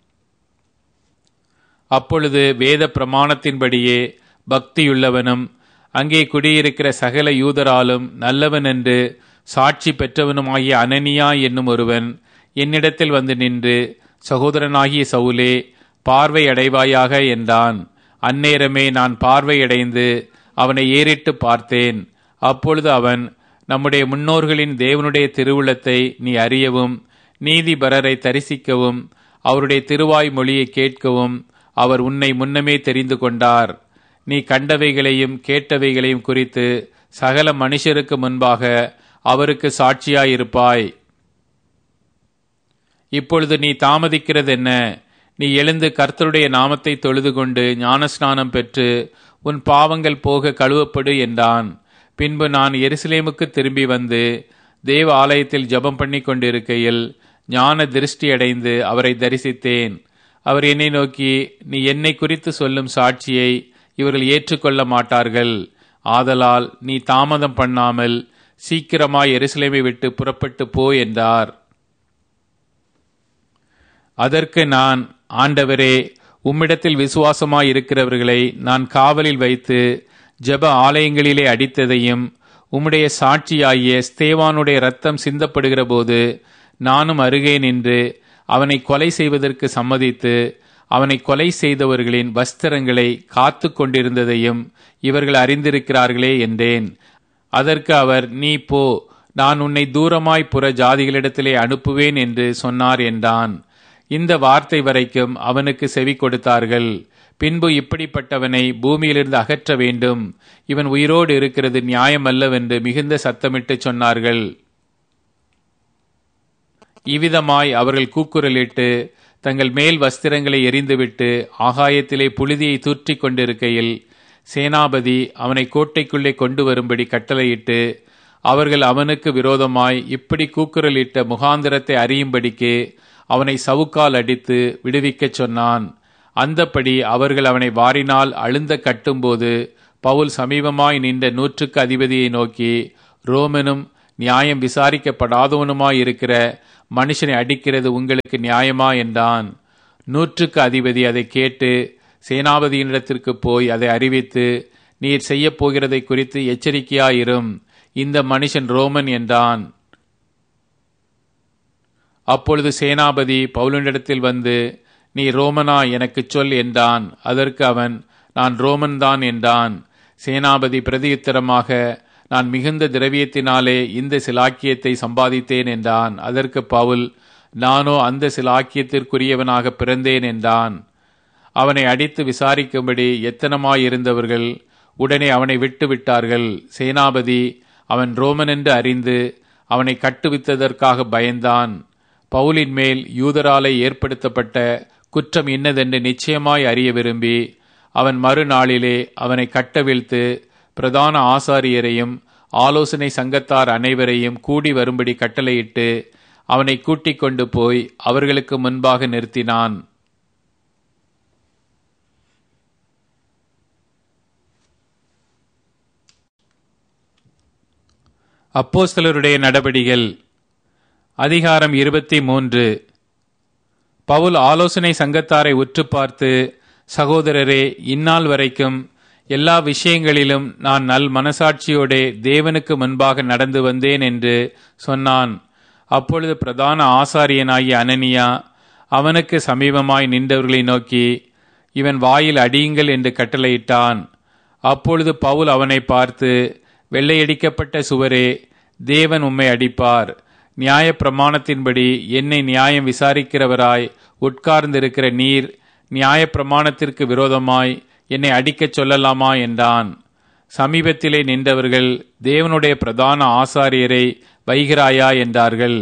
அப்பொழுது வேத பிரமாணத்தின்படியே பக்தியுள்ளவனும் அங்கே குடியிருக்கிற சகல யூதராலும் நல்லவன் என்று சாட்சி பெற்றவனுமாகிய அனனியா என்னும் ஒருவன் என்னிடத்தில் வந்து நின்று, சகோதரனாகிய சவுலே, பார்வை அடைவாயாக என்றான். அந்நேரமே நான் பார்வையடைந்து அவனை ஏறிட்டு பார்த்தேன். அப்பொழுது அவன், நம்முடைய முன்னோர்களின் தேவனுடைய திருவுளத்தை நீ அறியவும் நீதிபரரை தரிசிக்கவும் அவருடைய திருவாய் மொழியை கேட்கவும் அவர் உன்னை முன்னமே தெரிந்து கொண்டார். நீ கண்டவைகளையும் கேட்டவைகளையும் குறித்து சகல மனுஷருக்கு முன்பாக அவருக்கு சாட்சியாயிருப்பாய். இப்பொழுது நீ தாமதிக்கிறது என்ன? நீ எழுந்து கர்த்தருடைய நாமத்தை தொழுது கொண்டு ஞானஸ்நானம் பெற்று உன் பாவங்கள் போக கழுவப்படு என்றான். பின்பு நான் எருசலேமுக்கு திரும்பி வந்து தேவ ஆலயத்தில் ஜெபம் பண்ணி கொண்டிருக்கையில் ஞான திருஷ்டியடைந்து அவரை தரிசித்தேன். அவர் என்னை நோக்கி, நீ என்னை குறித்து சொல்லும் சாட்சியை இவர்கள் ஏற்றுக்கொள்ள மாட்டார்கள். ஆதலால் நீ தாமதம் பண்ணாமல் சீக்கிரமாய் எருசலேமை விட்டு புறப்பட்டு போ என்றார். அதற்கு நான், ஆண்டவரே, உம்மிடத்தில் விசுவாசமாய் இருக்கிறவர்களை நான் காவலில் வைத்து ஜெப ஆலயங்களிலே அடித்ததையும் உம்முடைய சாட்சியாகிய ஸ்தேவானுடைய இரத்தம் சிந்தப்படுகிற போது நானும் அருகே நின்று அவனை கொலை செய்வதற்கு சம்மதித்து அவனை கொலை செய்தவர்களின் வஸ்திரங்களை காத்து கொண்டிருந்ததையும் இவர்கள் அறிந்திருக்கிறார்களே என்றேன். அதற்கு அவர், நீ போ, நான் உன்னை தூரமாய் புற ஜாதிகளிடத்திலே அனுப்புவேன் என்று சொன்னார் என்றான். இந்த வார்த்தை வரைக்கும் அவனுக்கு செவி கொடுத்தார்கள். பின்பு இப்படிப்பட்டவனை பூமியிலிருந்து அகற்ற வேண்டும், இவன் உயிரோடு இருக்கிறது நியாயமல்லவென்று மிகுந்த சத்தமிட்டு சொன்னார்கள். இவ்விதமாய் அவர்கள் கூக்குரலிட்டு தங்கள் மேல் வஸ்திரங்களை எறிந்துவிட்டு ஆகாயத்திலே புழுதியை தூற்றிக் கொண்டிருக்கையில் சேனாபதி அவனை கோட்டைக்குள்ளே கொண்டு வரும்படி கட்டளையிட்டு அவர்கள் அவனுக்கு விரோதமாய் இப்படி கூக்குரலிட்ட முகாந்திரத்தை அறியும்படிக்கு அவனை சவுக்கால் அடித்து விடுவிக்கச் சொன்னான். அந்தப்படி அவர்கள் அவனை வாரினால் அழுந்த கட்டும்போது பவுல் சமீபமாய் நின்ற 100க்கு அதிபதியை நோக்கி, ரோமனும் நியாயம் விசாரிக்கப்படாதவனுமாய் இருக்கிற மனுஷனை அடிக்கிறது உங்களுக்கு நியாயமா என்றான். 100க்கு அதிபதி அதை கேட்டு சேனாபதியினிடத்திற்கு போய் அதை அறிவித்து, நீர் செய்ய போகிறதை குறித்து எச்சரிக்கையாயிரும், இந்த மனுஷன் ரோமன் என்றான். அப்பொழுது சேனாபதி பவுலினிடத்தில் வந்து, நீ ரோமனா எனக்குச் சொல் என்றான். அதற்கு அவன், நான் ரோமன் தான் என்றான். சேனாபதி பிரதியுத்தரமாக, நான் மிகுந்த திரவியத்தினாலே இந்த சிலாக்கியத்தை சம்பாதித்தேன் என்றான். அதற்கு பவுல், நானோ அந்த சிலாக்கியத்திற்குரியவனாக பிறந்தேன் என்றான். அவனை அடித்து விசாரிக்கும்படி எத்தனமாயிருந்தவர்கள் உடனே அவனை விட்டு விட்டார்கள். சேனாபதி அவன் ரோமன் என்று அறிந்து அவனை கட்டுவித்ததற்காக பயந்தான். பவுலின் மேல் யூதராலே ஏற்படுத்தப்பட்ட குற்றம் இன்னதென்று நிச்சயமாய் அறிய விரும்பி அவன் மறுநாளிலே அவனை கட்டவிழ்த்து பிரதான ஆசாரியரையும் ஆலோசனை சங்கத்தார் அனைவரையும் கூடி வரும்படி கட்டளையிட்டு அவனை கூட்டிக் கொண்டு போய் அவர்களுக்கு முன்பாக நிறுத்தினான். அப்போஸ்தலருடைய நடபடிகள் அதிகாரம் 23. பவுல் ஆலோசனை சங்கத்தாரை உற்று பார்த்து, சகோதரரே, இந்நாள் வரைக்கும் எல்லா விஷயங்களிலும் நான் நல் மனசாட்சியோடே தேவனுக்கு முன்பாக நடந்து வந்தேன் என்று சொன்னான். அப்பொழுது பிரதான ஆசாரியனாகிய அனனியா அவனுக்கு சமீபமாய் நின்றவர்களை நோக்கி, இவன் வாயில் அடியுங்கள் என்று கட்டளையிட்டான். அப்பொழுது பவுல் அவனை பார்த்து, வெள்ளையடிக்கப்பட்ட சுவரே, தேவன் உம்மை அடிப்பார். நியாய பிரமாணத்தின்படி என்னை நியாயம் விசாரிக்கிறவராய் உட்கார்ந்திருக்கிற நீர் நியாய பிரமாணத்திற்கு விரோதமாய் என்னை அடிக்கச் சொல்லலாமா என்றான். சமீபத்திலே நின்றவர்கள், தேவனுடைய பிரதான ஆசாரியரை வைகிறாயா என்றார்கள்.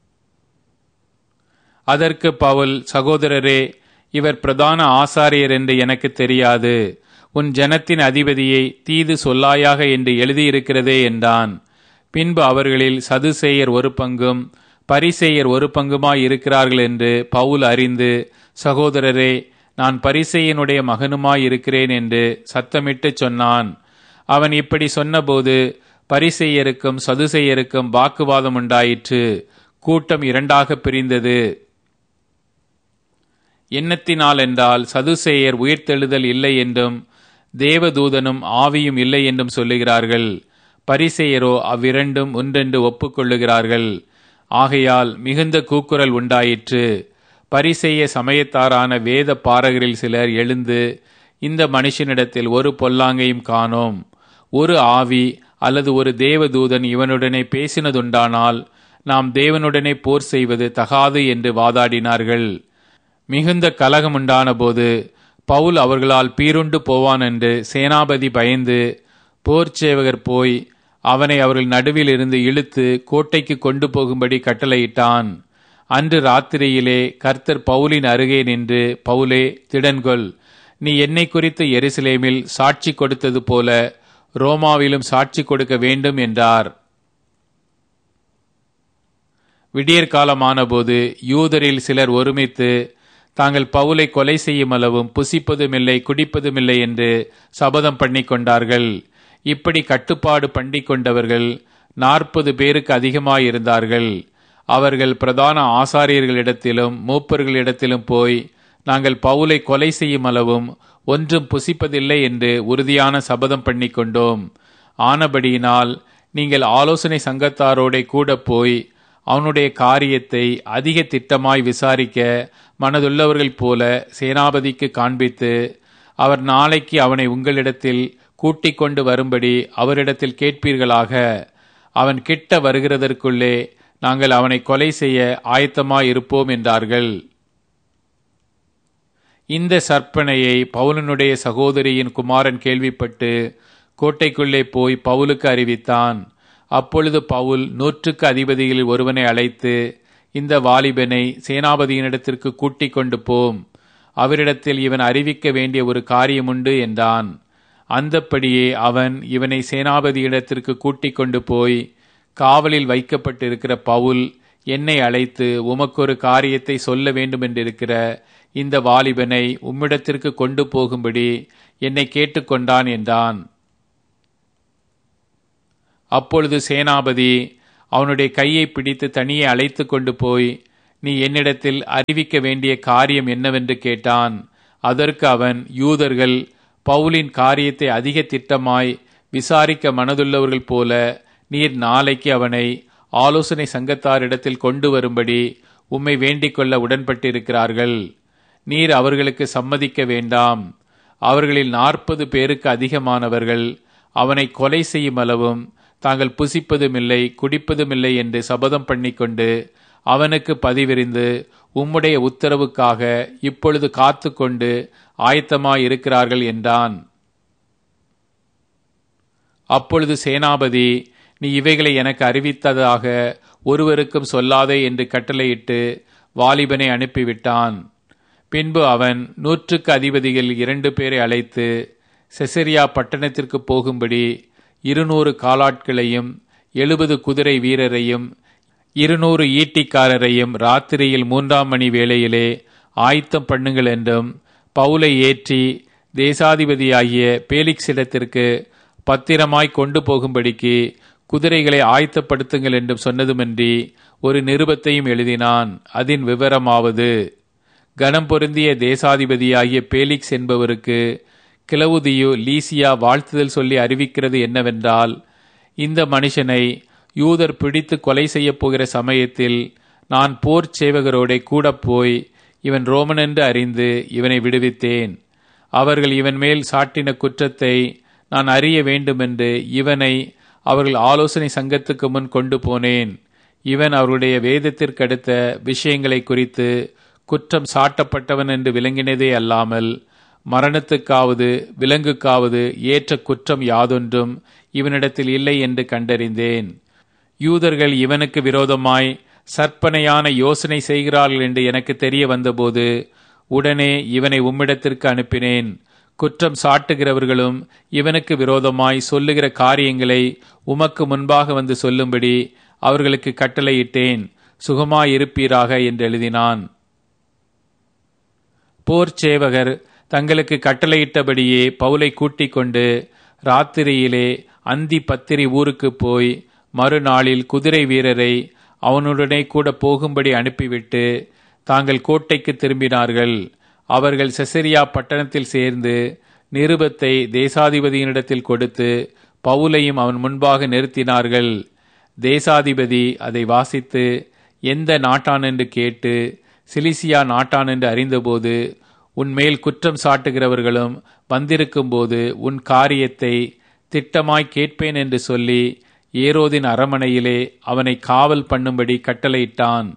அதற்கு பவுல், சகோதரரே, இவர் பிரதான ஆசாரியர் என்று எனக்கு தெரியாது. உன் ஜனத்தின் அதிபதியை தீது சொல்லாயாக என்று எழுதியிருக்கிறதே என்றான். பின்பு அவர்களில் சதுசேயர் ஒரு பங்கும் பரிசேயர் ஒரு பங்குமாய் இருக்கிறார்கள் என்று பவுல் அறிந்து, சகோதரரே, நான் பரிசேயனுடைய மகனுமாய் இருக்கிறேன் என்று சத்தமிட்டு சொன்னான். அவன் இப்படி சொன்னபோது பரிசேயருக்கும் சதுசேயருக்கும் வாக்குவாதம் உண்டாயிற்று. கூட்டம் இரண்டாக பிரிந்தது. எண்ணத்தினால் என்றால் சதுசேயர் உயிர்த்தெழுதல் இல்லை என்றும் தேவதூதனும் ஆவியும் இல்லை என்றும் சொல்லுகிறார்கள். பரிசேயரோ அவ்விரண்டும் ஒன்றென்று ஒப்புக்கொள்ளுகிறார்கள். ஆகையால் மிகுந்த கூக்குரல் உண்டாயிற்று. பரிசேய சமயத்தாரான வேத பாரகரில் சிலர் எழுந்து, இந்த மனுஷனிடத்தில் ஒரு பொல்லாங்கையும் காணோம். ஒரு ஆவி அல்லது ஒரு தேவதூதன் இவனுடனே பேசினதுண்டானால் நாம் தேவனுடனே போர் செய்வது தகாது என்று வாதாடினார்கள். மிகுந்த கலகமுண்டான போது பவுல் அவர்களால் பீருண்டு போவான் என்று சேனாபதி பயந்து போர்ச்சேவகர் போய் அவனை அவர்கள் நடுவில் இருந்து இழுத்து கோட்டைக்கு கொண்டு போகும்படி கட்டளையிட்டான். அன்று ராத்திரியிலே கர்த்தர் பவுலின் அருகே நின்று, பவுலே, திடன்கொள், நீ என்னை குறித்து எருசலேமில் சாட்சி கொடுத்தது போல ரோமாவிலும் சாட்சி கொடுக்க வேண்டும் என்றார். விடியற்காலமானபோது யூதரில் சிலர் ஒருமித்து தாங்கள் பவுலை கொலை செய்யும் அளவும் புசிப்பதுமில்லை குடிப்பதுமில்லை என்று சபதம் பண்ணி கொண்டார்கள். இப்படி கட்டுப்பாடு பண்ணி கொண்டவர்கள் 40 பேருக்கு அதிகமாயிருந்தார்கள். அவர்கள் பிரதான ஆசாரியர்களிடத்திலும் மூப்பர்களிடத்திலும் போய், நாங்கள் பவுலை கொலை செய்யும் அளவும் ஒன்றும் புசிப்பதில்லை என்று உறுதியான சபதம் பண்ணி கொண்டோம். ஆனபடியினால் நீங்கள் ஆலோசனை சங்கத்தாரோட கூட போய் அவனுடைய காரியத்தை அதிக திட்டமாய் விசாரிக்க மனதுள்ளவர்கள் போல சேனாபதிக்கு காண்பித்து, அவர் நாளைக்கு அவனை உங்களிடத்தில் கூட்டிக் கொண்டு வரும்படி அவரிடத்தில் கேட்பீர்களாக. அவன் கிட்ட வருகிறதற்குள்ளே நாங்கள் அவனை கொலை செய்ய ஆயத்தமாயிருப்போம் என்றார்கள். இந்த சற்பனையை பவுலனுடைய சகோதரியின் குமாரன் கேள்விப்பட்டு கோட்டைக்குள்ளே போய் பவுலுக்கு அறிவித்தான். அப்பொழுது பவுல் 100க்கு அதிபதிகளில் ஒருவனை அழைத்து, இந்த வாலிபனை சேனாபதியினிடத்திற்கு கூட்டிக் கொண்டு போம், அவரிடத்தில் இவன் அறிவிக்க வேண்டிய ஒரு காரியமுண்டு என்றான். அந்தப்படியே அவன் இவனை சேனாபதியிடத்திற்கு கூட்டிக் கொண்டு போய், காவலில் வைக்கப்பட்டிருக்கிற பவுல் என்னை அழைத்து உமக்கொரு காரியத்தை சொல்ல வேண்டுமென்றிருக்கிற இந்த வாலிபனை உம்மிடத்திற்கு கொண்டு போகும்படி என்னை கேட்டுக்கொண்டான் என்றான். அப்பொழுது சேனாபதி அவனுடைய கையை பிடித்து தனியே அழைத்து கொண்டு போய், நீ என்னிடத்தில் அறிவிக்க வேண்டிய காரியம் என்னவென்று கேட்டான். அதற்கு அவன், யூதர்கள் பவுலின் காரியத்தை அதிக திட்டமாய் விசாரிக்க மனதுள்ளவர்கள் போல நீர் நாளைக்கு அவனை ஆலோசனை சங்கத்தாரிடத்தில் கொண்டு வரும்படி உம்மை வேண்டிக் கொள்ள உடன்பட்டிருக்கிறார்கள். நீர் அவர்களுக்கு சம்மதிக்க வேண்டாம். அவர்களில் 40 பேருக்கு அதிகமானவர்கள் அவனை கொலை செய்யும் அளவும் தாங்கள் புசிப்பதுமில்லை குடிப்பதுமில்லை என்று சபதம் பண்ணிக்கொண்டு அவனுக்கு பதிவிரிந்து உம்முடைய உத்தரவுக்காக இப்பொழுது காத்து கொண்டு ஆயத்தமாயிருக்கிறார்கள் என்றான். அப்பொழுது சேனாபதி, நீ இவைகளை எனக்கு அறிவித்ததாக ஒருவருக்கும் சொல்லாதே என்று கட்டளையிட்டு வாலிபனை அனுப்பிவிட்டான். பின்பு அவன் 100க்கு அதிபதிகள் 2 பேரை அழைத்து செசரியா பட்டணத்திற்கு போகும்படி 200 காலாட்களையும் 70 குதிரை வீரரையும் 200 ஈட்டிக்காரரையும் ராத்திரியில் 3ஆம் மணி வேளையிலே ஆயத்தம் பண்ணுங்கள் என்றும், பவுலை ஏற்றி தேசாதிபதியாகிய பேலிக்ஸிடத்திற்கு பத்திரமாய் கொண்டு போகும்படிக்கு குதிரைகளை ஆயத்தப்படுத்துங்கள் என்றும் சொன்னதுமன்றி ஒரு நிருபத்தையும் எழுதினான். அதன் விவரமாவது, கனம் பொருந்திய தேசாதிபதியாகிய பேலிக்ஸ் என்பவருக்கு கிளவுதியு லீசியா வாழ்த்துதல் சொல்லி அறிவிக்கிறது என்னவென்றால், இந்த மனுஷனை யூதர் பிடித்து கொலை செய்யப் போகிற சமயத்தில் நான் போர் சேவகரோட கூட போய் இவன் ரோமன் என்று அறிந்து இவனை விடுவித்தேன். அவர்கள் இவன் மேல் சாட்டின குற்றத்தை நான் அறிய வேண்டுமென்று இவனை அவர்கள் ஆலோசனை சங்கத்துக்கு முன் கொண்டு போனேன். இவன் அவருடைய வேதத்திற்கடுத்த விஷயங்களை குறித்து குற்றம் சாட்டப்பட்டவன் என்று விளங்கினதே அல்லாமல் மரணத்துக்காவது விலங்குக்காவது ஏற்ற குற்றம் யாதொன்றும் இவனிடத்தில் இல்லை என்று கண்டறிந்தேன். யூதர்கள் இவனுக்கு விரோதமாய் சற்பனையான யோசனை செய்கிறார்கள் என்று எனக்கு தெரிய வந்தபோது உடனே இவனை உம்மிடத்திற்கு அனுப்பினேன். குற்றம் சாட்டுகிறவர்களும் இவனுக்கு விரோதமாய் சொல்லுகிற காரியங்களை உமக்கு முன்பாக வந்து சொல்லும்படி அவர்களுக்கு கட்டளையிட்டேன். சுகமாயிருப்பீராக என்று எழுதினான். போர் சேவகர் தங்களுக்கு கட்டளையிட்டபடியே பவுலை கூட்டிக் கொண்டு ராத்திரியிலே அந்தி பத்திரி ஊருக்கு போய் மறுநாளில் குதிரை வீரரை அவனுடனே கூட போகும்படி அனுப்பிவிட்டு தாங்கள் கோட்டைக்கு திரும்பினார்கள். அவர்கள் செசரியா பட்டணத்தில் சேர்ந்து நிருபத்தை தேசாதிபதியினிடத்தில் கொடுத்து பவுலையும் அவன் முன்பாக நிறுத்தினார்கள். தேசாதிபதி அதை வாசித்து எந்த நாட்டான் என்று கேட்டு சிலிசியா நாட்டான் என்று அறிந்தபோது, உன்மேல் குற்றம் சாட்டுகிறவர்களும் வந்திருக்கும் போது உன் காரியத்தை திட்டமாய் கேட்பேன் என்று சொல்லி ஏரோதின் அரமனையிலே அவனை காவல் பண்ணும்படி கட்டளையிட்டான்.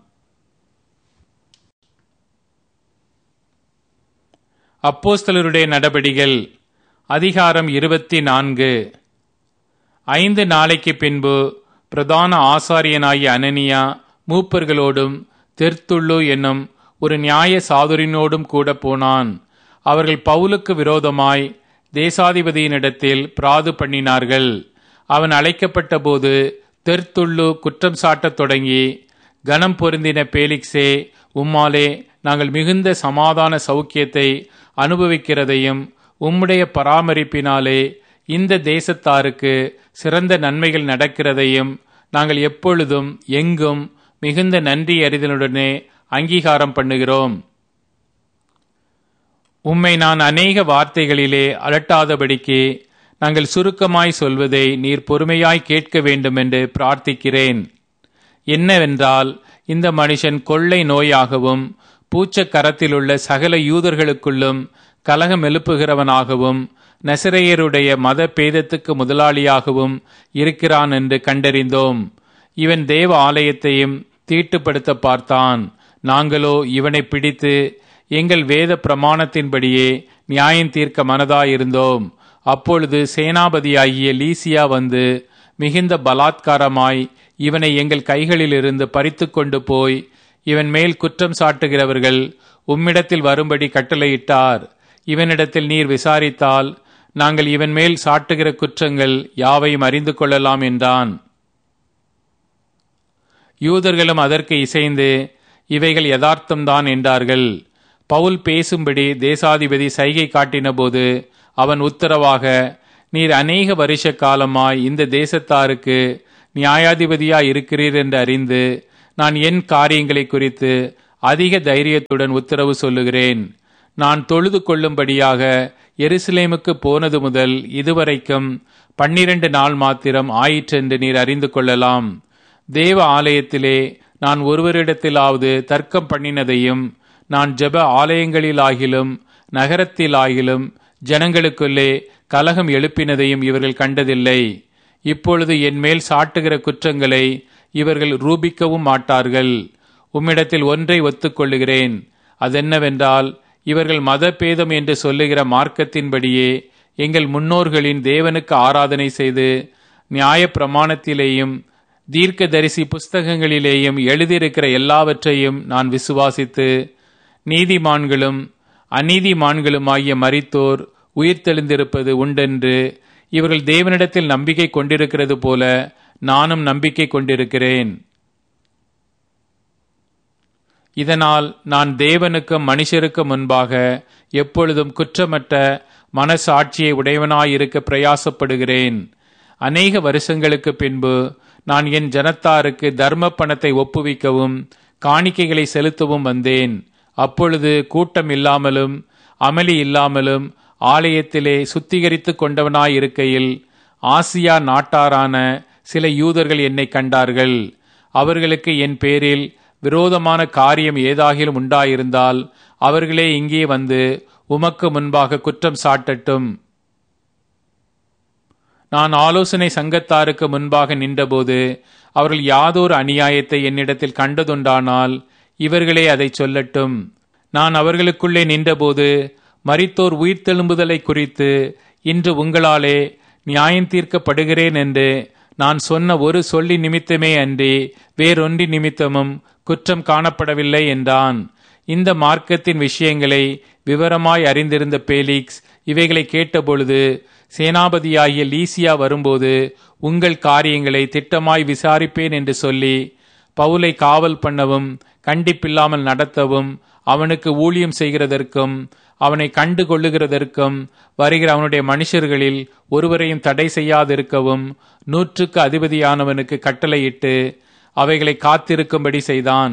அப்போஸ்தலருடைய நடபடிகள் அதிகாரம் 24. 5 நாளைக்கு பின்பு பிரதான ஆசாரியனாகிய அனனியா மூப்பர்களோடும் தெர்த்துள்ளு என்னும் ஒரு நியாய சாதுரினோடும் கூட போனான். அவர்கள் பவுலுக்கு விரோதமாய் தேசாதிபதியினிடத்தில் பிராது பண்ணினார்கள். அவன் அழைக்கப்பட்ட போது தெர்த்துள்ளு குற்றம் சாட்டத் தொடங்கி, கனம் பொருந்தின பேலிக்ஸே, உம்மாலே நாங்கள் மிகுந்த சமாதான சௌக்கியத்தை அனுபவிக்கிறதையும் உம்முடைய பராமரிப்பினாலே இந்த தேசத்தாருக்கு சிறந்த நன்மைகள் நடக்கிறதையும் நாங்கள் எப்பொழுதும் எங்கும் மிகுந்த நன்றி அறிதலுடனே அங்கீகாரம் பண்ணுகிறோம். உம்மை நான் அநேக வார்த்தைகளிலே அலட்டாதபடிக்கு நாங்கள் சுருக்கமாய் சொல்வதை நீர் பொறுமையாய் கேட்க வேண்டுமென்று பிரார்த்திக்கிறேன். என்னவென்றால், இந்த மனுஷன் கொள்ளை நோயாகவும் பூச்சக்கரத்திலுள்ள சகல யூதர்களுக்குள்ளும் கலகம் எழுப்புகிறவனாகவும் நசரேயருடைய மத பேதத்துக்கு முதலாளியாகவும் இருக்கிறான் என்று கண்டறிந்தோம். இவன் தேவ ஆலயத்தையும் தீட்டுப்படுத்த பார்த்தான். நாங்களோ இவனை பிடித்து எங்கள் வேத பிரமாணத்தின்படியே நியாயம் தீர்க்க மனதாயிருந்தோம். அப்பொழுது சேனாபதியாகிய லீசியா வந்து மிகுந்த பலாத்காரமாய் இவனை எங்கள் கைகளிலிருந்து பறித்து கொண்டு போய் இவன் மேல் குற்றம் சாட்டுகிறவர்கள் உம்மிடத்தில் வரும்படி கட்டளையிட்டார். இவனிடத்தில் நீர் விசாரித்தால் நாங்கள் இவன் மேல் சாட்டுகிற குற்றங்கள் யாவையும் அறிந்து கொள்ளலாம் என்றான். யூதர்களும் அதற்கு இசைந்து, இவைகள் யதார்த்தம்தான் என்றார்கள். பவுல் பேசும்படி தேசாதிபதி சைகை காட்டினபோது அவன் உத்தரவாக, நீர் அநேக வருஷ காலமாய் இந்த தேசத்தாருக்கு நியாயாதிபதியாய் இருக்கிறீர் என்று அறிந்து நான் என் காரியங்களை குறித்து அதிக தைரியத்துடன் உத்தரவு சொல்லுகிறேன். நான் தொழுது கொள்ளும்படியாக எருசலேமுக்கு போனது முதல் இதுவரைக்கும் 12 நாள் மாத்திரம் ஆயிற்றென்று நீர் அறிந்து கொள்ளலாம். தேவ ஆலயத்திலே நான் ஒருவரிடத்திலாவது தர்க்கம் பண்ணினதையும், நான் ஜெப ஆலயங்களிலாகிலும் நகரத்திலாகிலும் ஜனங்களுக்குள்ளே கலகம் எழுப்பினதையும் இவர்கள் கண்டதில்லை. இப்பொழுது என் மேல் சாட்டுகிற குற்றங்களை இவர்கள் ரூபிக்கவும் மாட்டார்கள். உம்மிடத்தில் ஒன்றை ஒத்துக்கொள்ளுகிறேன். அதென்னவென்றால், இவர்கள் மத பேதம் என்று சொல்லுகிற மார்க்கத்தின்படியே எங்கள் முன்னோர்களின் தேவனுக்கு ஆராதனை செய்து நியாய பிரமாணத்திலேயும் தீர்க்கதரிசி புஸ்தகங்களிலேயும் எழுதியிருக்கிற எல்லாவற்றையும் நான் விசுவாசித்து, நீதிமான்களும் அநீதிமான்களுமாகிய மரித்தோர் உயிர்த்தெழுந்திருப்பது உண்டென்று இவர்கள் தேவனிடத்தில் நம்பிக்கை கொண்டிருக்கிறது போல நானும் நம்பிக்கை கொண்டிருக்கிறேன். இதனால் நான் தேவனுக்கும் மனுஷருக்கும் முன்பாக எப்பொழுதும் குற்றமற்ற மனசாட்சியை உடையவனாயிருக்க பிரயாசப்படுகிறேன். அநேக வருஷங்களுக்கு பின்பு நான் என் ஜனத்தாருக்கு தர்ம பணத்தை ஒப்புவிக்கவும் காணிக்கைகளை செலுத்தவும் வந்தேன். அப்பொழுது கூட்டம் இல்லாமலும் அமளி இல்லாமலும் ஆலயத்திலே சுத்திகரித்து கொண்டவனாயிருக்கையில் ஆசியா நாட்டாரான சில யூதர்கள் என்னை கண்டார்கள். அவர்களுக்கு என் பேரில் விரோதமான காரியம் ஏதாகிலும் உண்டாயிருந்தால் அவர்களே இங்கே வந்து உமக்கு முன்பாக குற்றம் சாட்டட்டும். நான் ஆலோசனை சங்கத்தாருக்கு முன்பாக நின்றபோது அவர்கள் யாதொரு அநியாயத்தை என்னிடத்தில் கண்டதுண்டானால் இவர்களே அதை சொல்லட்டும். நான் அவர்களுக்குள்ளே நின்றபோது மரித்தோர் உயிர்த்தெழும்புதலை குறித்து இன்று உங்களாலே நியாயம் தீர்க்கப்படுகிறேன் என்று நான் சொன்ன ஒரு சொல்லி நிமித்தமே அன்றி வேறொன்றி நிமித்தமும் குற்றம் காணப்படவில்லை என்றான். இந்த மார்க்கத்தின் விஷயங்களை விவரமாய் அறிந்திருந்த பேலிக்ஸ் இவைகளை கேட்டபொழுது, சேனாபதியாகிய லீசியா வரும்போது உங்கள் காரியங்களை திட்டமாய் விசாரிப்பேன் என்று சொல்லி பவுலை காவல் பண்ணவும் கண்டிப்பில்லாமல் நடத்தவும் அவனுக்கு ஊழியம் செய்கிறதற்கும் அவனை கண்டு கொள்ளுகிறதற்கும் வருகிற அவனுடைய மனுஷர்களில் ஒருவரையும் தடை செய்யாதிருக்கவும் 100க்கு அதிபதியானவனுக்கு கட்டளையிட்டு அவைகளை காத்திருக்கும்படி செய்தான்.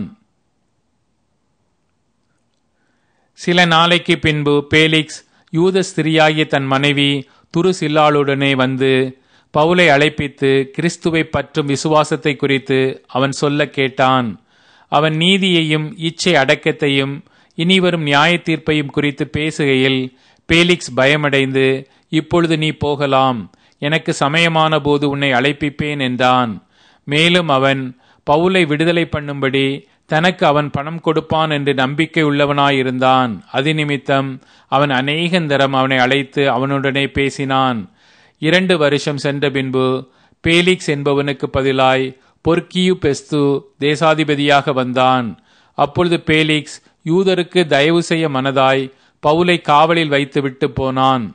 சில நாளைக்கு பின்பு பேலிக்ஸ் யூத ஸ்திரியாகிய தன் மனைவி துருசில்லாளுடனே வந்து பவுலை அழைப்பித்து கிறிஸ்துவை பற்றும் விசுவாசத்தை குறித்து அவன் சொல்ல கேட்டான். அவன் நீதியையும் இச்சை அடக்கத்தையும் இனிவரும் நியாய தீர்ப்பையும் குறித்து பேசுகையில் பேலிக்ஸ் பயமடைந்து, இப்பொழுது நீ போகலாம், எனக்கு சமயமான போது உன்னை அழைப்பிப்பேன் என்றான். மேலும் அவன் பவுலை விடுதலை பண்ணும்படி தனக்கு அவன் பணம் கொடுப்பான் என்று நம்பிக்கை உள்ளவனாயிருந்தான். அது நிமித்தம் அவன் அநேகந்தரம் அவனை அழைத்து அவனுடனே பேசினான். 2 வருஷம் சென்ற பின்பு பேலிக்ஸ் என்பவனுக்கு பதிலாய் பொர்க்கியு பெஸ்து தேசாதிபதியாக வந்தான். அப்பொழுது பேலிக்ஸ் யூதருக்கு தயவு செய்ய மனதாய் பவுலை காவலில் வைத்து விட்டு போனான்.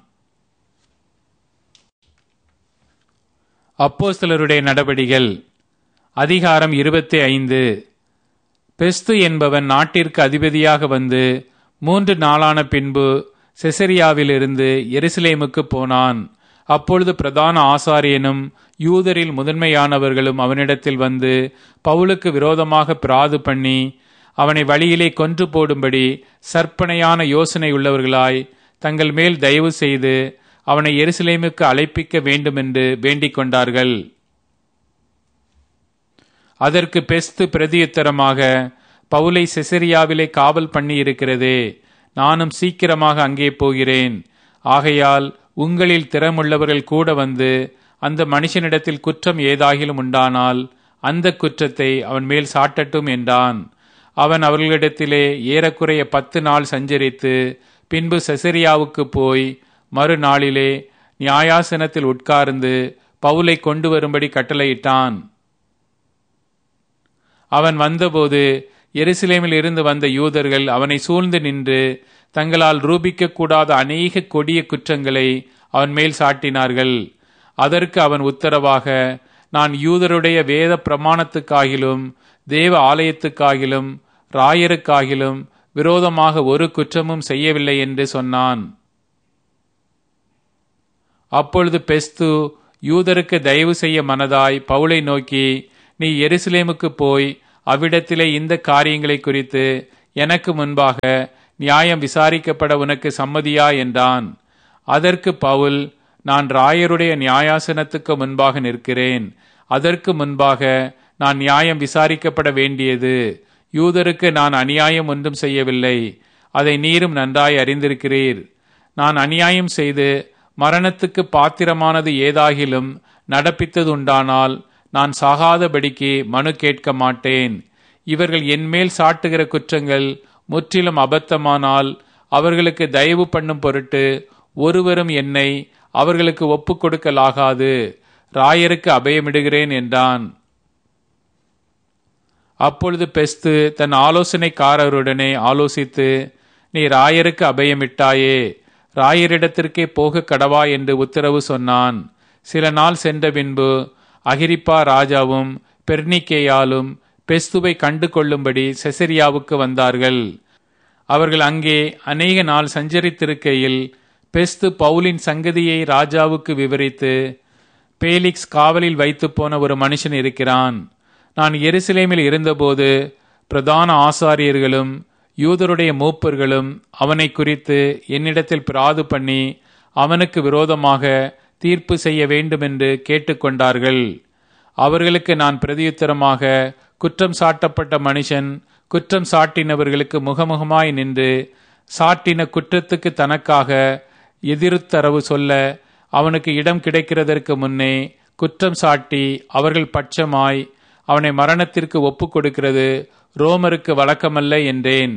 அப்போஸ்தலருடைய நடபடிகள் அதிகாரம் 25. பெஸ்து என்பவன் நாட்டிற்கு அதிபதியாக வந்து 3 நாளான பின்பு செசரியாவிலிருந்து எருசலேமுக்கு போனான். அப்பொழுது பிரதான ஆசாரியனும் யூதரில் முதன்மையானவர்களும் அவனிடத்தில் வந்து பவுலுக்கு விரோதமாக பிராது பண்ணி அவனை வழியிலே கொன்று போடும்படி சற்பனையான யோசனை உள்ளவர்களாய் தங்கள் மேல் தயவு செய்து அவனை எருசலேமுக்கு அழைப்பிக்க வேண்டுமென்று வேண்டிக் கொண்டார்கள். அதற்கு பெஸ்து பிரதியுத்தரமாக, பவுலை செசரியாவிலே காவல் பண்ணி இருக்கிறதே, நானும் சீக்கிரமாக அங்கே போகிறேன். ஆகையால் உங்களில் திறமுள்ளவர்கள் கூட வந்து அந்த மனுஷனிடத்தில் குற்றம் ஏதாகிலும் உண்டானால் அந்த குற்றத்தை அவன் மேல் சாட்டட்டும் என்றான். அவன் அவர்களிடத்திலே ஏறக்குறைய 10 நாள் சஞ்சரித்து பின்பு செசரியாவுக்கு போய் மறுநாளிலே நியாயாசனத்தில் உட்கார்ந்து பவுலை கொண்டு வரும்படி கட்டளையிட்டான். அவன் வந்தபோது எருசலேமில் இருந்து வந்த யூதர்கள் அவனை சூழ்ந்து நின்று தங்களால் ரூபிக்க கூடாத அநேக கொடிய குற்றங்களை அவன் மேல் சாட்டினார்கள். அதற்கு அவன் உத்தரவாக, நான் யூதருடைய வேத பிரமாணத்துக்காகிலும் தேவ ஆலயத்துக்காகிலும் ராயருக்காகிலும் விரோதமாக ஒரு குற்றமும் செய்யவில்லை என்று சொன்னான். அப்பொழுது பெஸ்து யூதருக்கு தயவு செய்ய மனதாய் பவுலை நோக்கி, நீ எருசலேமுக்கு போய் அவ்விடத்திலே இந்த காரியங்களை குறித்து எனக்கு முன்பாக நியாயம் விசாரிக்கப்பட உனக்கு சம்மதியா என்றான். அதற்கு பவுல், நான் ராயருடைய நியாயாசனத்துக்கு முன்பாக நிற்கிறேன். அதற்கு முன்பாக நான் நியாயம் விசாரிக்கப்பட வேண்டியது. யூதருக்கு நான் அநியாயம் ஒன்றும் செய்யவில்லை. அதை நீரும் நன்றாய் அறிந்திருக்கிறீர். நான் அநியாயம் செய்து மரணத்துக்கு பாத்திரமானது ஏதாகிலும் நடப்பித்ததுண்டானால் நான் சாகாதபடிக்கு மனு கேட்க மாட்டேன். இவர்கள் என்மேல் சாட்டுகிற குற்றங்கள் முற்றிலும் அபத்தமானால் அவர்களுக்கு தயவு பண்ணும் பொருட்டு ஒருவரும் என்னை அவர்களுக்கு ஒப்புக் கொடுக்கலாகாது. ராயருக்கு அபயமிடுகிறேன் என்றான். அப்பொழுது பெஸ்து தன் ஆலோசனைக்காரருடனே ஆலோசித்து, நீ ராயருக்கு அபயமிட்டாயே, ராயரிடத்திற்கே போக கடவா என்று உத்தரவு சொன்னான். சில நாள் சென்ற பின்பு அகிரிப்பா ராஜாவும் பெர்னிக்கேயாலும் பெஸ்துவை கண்டு கொள்ளும்படி செசரியாவுக்கு வந்தார்கள். அவர்கள் அங்கே அநேக நாள் சஞ்சரித்திருக்கையில் பெஸ்து பவுலின் சங்கதியை ராஜாவுக்கு விவரித்து, பேலிக்ஸ் காவலில் வைத்து போன ஒரு மனுஷன் இருக்கிறான். நான் எருசலேமில் இருந்தபோது பிரதான ஆசாரியர்களும் யூதருடைய மூப்பர்களும் அவனை குறித்து என்னிடத்தில் பிராது பண்ணி அவனுக்கு விரோதமாக தீர்ப்பு செய்ய வேண்டுமென்று கேட்டுக்கொண்டார்கள். அவர்களுக்கு நான் பிரதியுத்தரமாக, குற்றம் சாட்டப்பட்ட மனுஷன் குற்றம் சாட்டினவர்களுக்கு முகமுகமாய் நின்று சாட்டின குற்றத்துக்கு தனக்காக எதிர்த்தரவு சொல்ல அவனுக்கு இடம் கிடைக்கிறதற்கு முன்னே குற்றம் சாட்டி அவர்கள் பட்சமாய் அவனை மரணத்திற்கு ஒப்புக் கொடுக்கிறது ரோமருக்கு வழக்கமல்ல என்றேன்.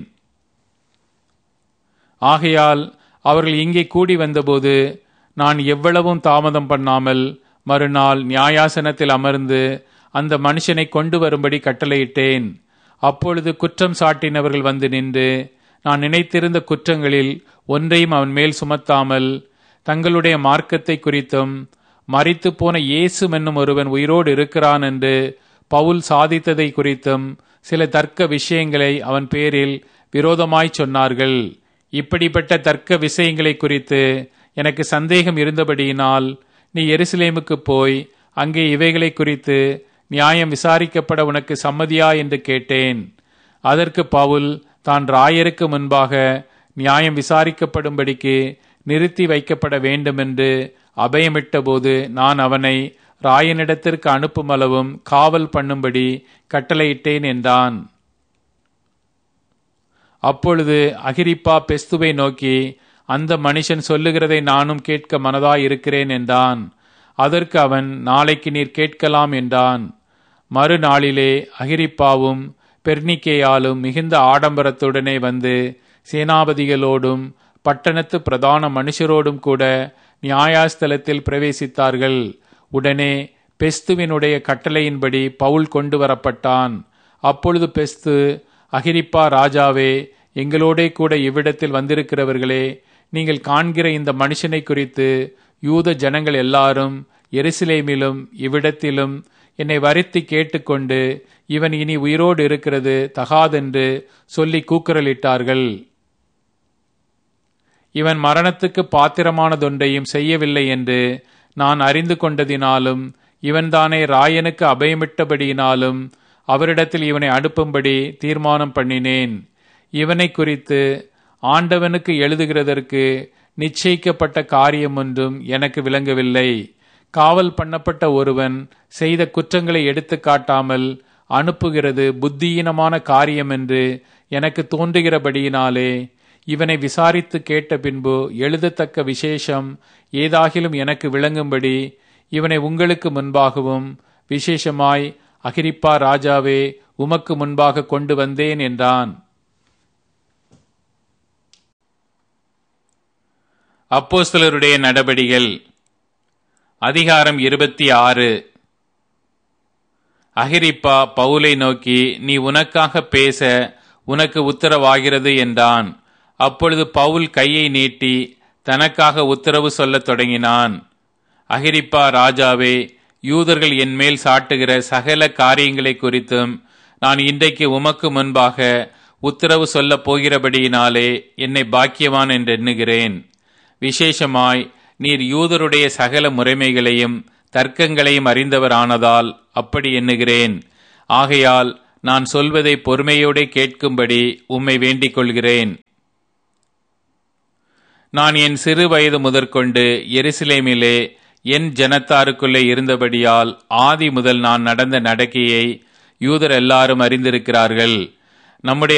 ஆகையால் அவர்கள் இங்கே கூடி வந்தபோது நான் எவ்வளவும் தாமதம் பண்ணாமல் மறுநாள் நியாயாசனத்தில் அமர்ந்து அந்த மனுஷனை கொண்டு வரும்படி கட்டளையிட்டேன். அப்பொழுது குற்றம் சாட்டினவர்கள் வந்து நின்று நான் நினைத்திருந்த குற்றங்களில் ஒன்றையும் அவன் மேல் சுமத்தாமல் தங்களுடைய மார்க்கத்தை குறித்தும் மரித்து போன இயேசு என்னும் ஒருவன் உயிரோடு இருக்கிறான் என்று பவுல் சாதித்ததை குறித்தும் சில தர்க்க விஷயங்களை அவன் பேரில் விரோதமாய் சொன்னார்கள். இப்படிப்பட்ட தர்க்க விஷயங்களை குறித்து எனக்கு சந்தேகம் இருந்தபடியினால் நீ எருசலேமுக்கு போய் அங்கே இவைகளை குறித்து நியாயம் விசாரிக்கப்பட உனக்கு சம்மதியா என்று கேட்டேன். அதற்கு பவுல் தான் ராயருக்கு முன்பாக நியாயம் விசாரிக்கப்படும்படிக்கு நிறுத்தி வைக்கப்பட வேண்டுமென்று அபயமிட்ட போது நான் அவனை ராயனிடத்திற்கு அனுப்புமளவும் காவல் பண்ணும்படி கட்டளையிட்டேன் என்றான். அப்பொழுது அகிரிப்பா பெஸ்துவை நோக்கி, அந்த மனுஷன் சொல்லுகிறதை நானும் கேட்க மனதாயிருக்கிறேன் என்றான். அதற்கு அவன், நாளைக்கு நீர் கேட்கலாம் என்றான். மறுநாளிலே அகிரிப்பாவும் பெர்னிக்கேயாலும் மிகுந்த ஆடம்பரத்துடனே வந்து சேனாபதிகளோடும் பட்டணத்து பிரதான மனுஷரோடும் கூட நியாயஸ்தலத்தில் பிரவேசித்தார்கள். உடனே பெஸ்துவினுடைய கட்டளையின்படி பவுல் கொண்டு வரப்பட்டான். அப்பொழுது பெஸ்து, அகிரிப்பா ராஜாவே, எங்களோடே கூட இவ்விடத்தில் வந்திருக்கிறவர்களே, நீங்கள் காண்கிற இந்த மனுஷனை குறித்து யூத ஜனங்கள் எல்லாரும் எருசலேமிலும் இவ்விடத்திலும் என்னை வருத்தி கேட்டுக்கொண்டு இவன் இனி உயிரோடு இருக்கிறது தகாதென்று சொல்லி கூக்குரலிட்டார்கள். இவன் மரணத்துக்கு பாத்திரமானதொன்றையும் செய்யவில்லை என்று நான் அறிந்து கொண்டதினாலும் இவன்தானே ராயனுக்கு அபயமிட்டபடியினாலும் அவரிடத்தில் இவனை அனுப்பும்படி தீர்மானம் பண்ணினேன். இவனை குறித்து ஆண்டவனுக்கு எழுதுகிறதற்கு நிச்சயிக்கப்பட்ட காரியம் ஒன்றும் எனக்கு விளங்கவில்லை. காவல் பண்ணப்பட்ட ஒருவன் செய்த குற்றங்களை எடுத்து காட்டாமல் அனுப்புகிறது புத்தியீனமான காரியம் என்று எனக்கு தோன்றுகிறபடியினாலே இவனை விசாரித்து கேட்ட பின்பு எழுதத்தக்க விசேஷம் ஏதாகிலும் எனக்கு விளங்கும்படி இவனை உங்களுக்கு முன்பாகவும் விசேஷமாய் அகிரிப்பா ராஜாவே உமக்கு முன்பாக கொண்டு வந்தேன் என்றான். அப்போஸ்தலருடைய நடபடிகள் அதிகாரம் 26. அகிரிப்பா பவுலை நோக்கி, நீ உனக்காக பேச உனக்கு உத்தரவாகிறது என்றான். அப்பொழுது பவுல் கையை நீட்டி தனக்காக உத்தரவு சொல்லத் தொடங்கினான். அகிரிப்பா ராஜாவே, யூதர்கள் என்மேல் சாட்டுகிற சகல காரியங்களை குறித்தும் நான் இன்றைக்கு உமக்கு முன்பாக உத்தரவு சொல்லப் போகிறபடியினாலே என்னை பாக்கியவான் என்று எண்ணுகிறேன். விசேஷமாய் நீர் யூதருடைய சகல முறைமைகளையும் தர்க்கங்களையும் அறிந்தவர் ஆனதால் அப்படி எண்ணுகிறேன். ஆகையால் நான் சொல்வதை பொறுமையோடு கேட்கும்படி உம்மை வேண்டிக் கொள்கிறேன். நான் என் சிறு வயது முதற்கொண்டு எருசலேமிலே என் ஜனத்தாருக்குள்ளே இருந்தபடியால் ஆதி முதல் நான் நடந்த நடக்கையை யூதர் எல்லாரும் அறிந்திருக்கிறார்கள். நம்முடைய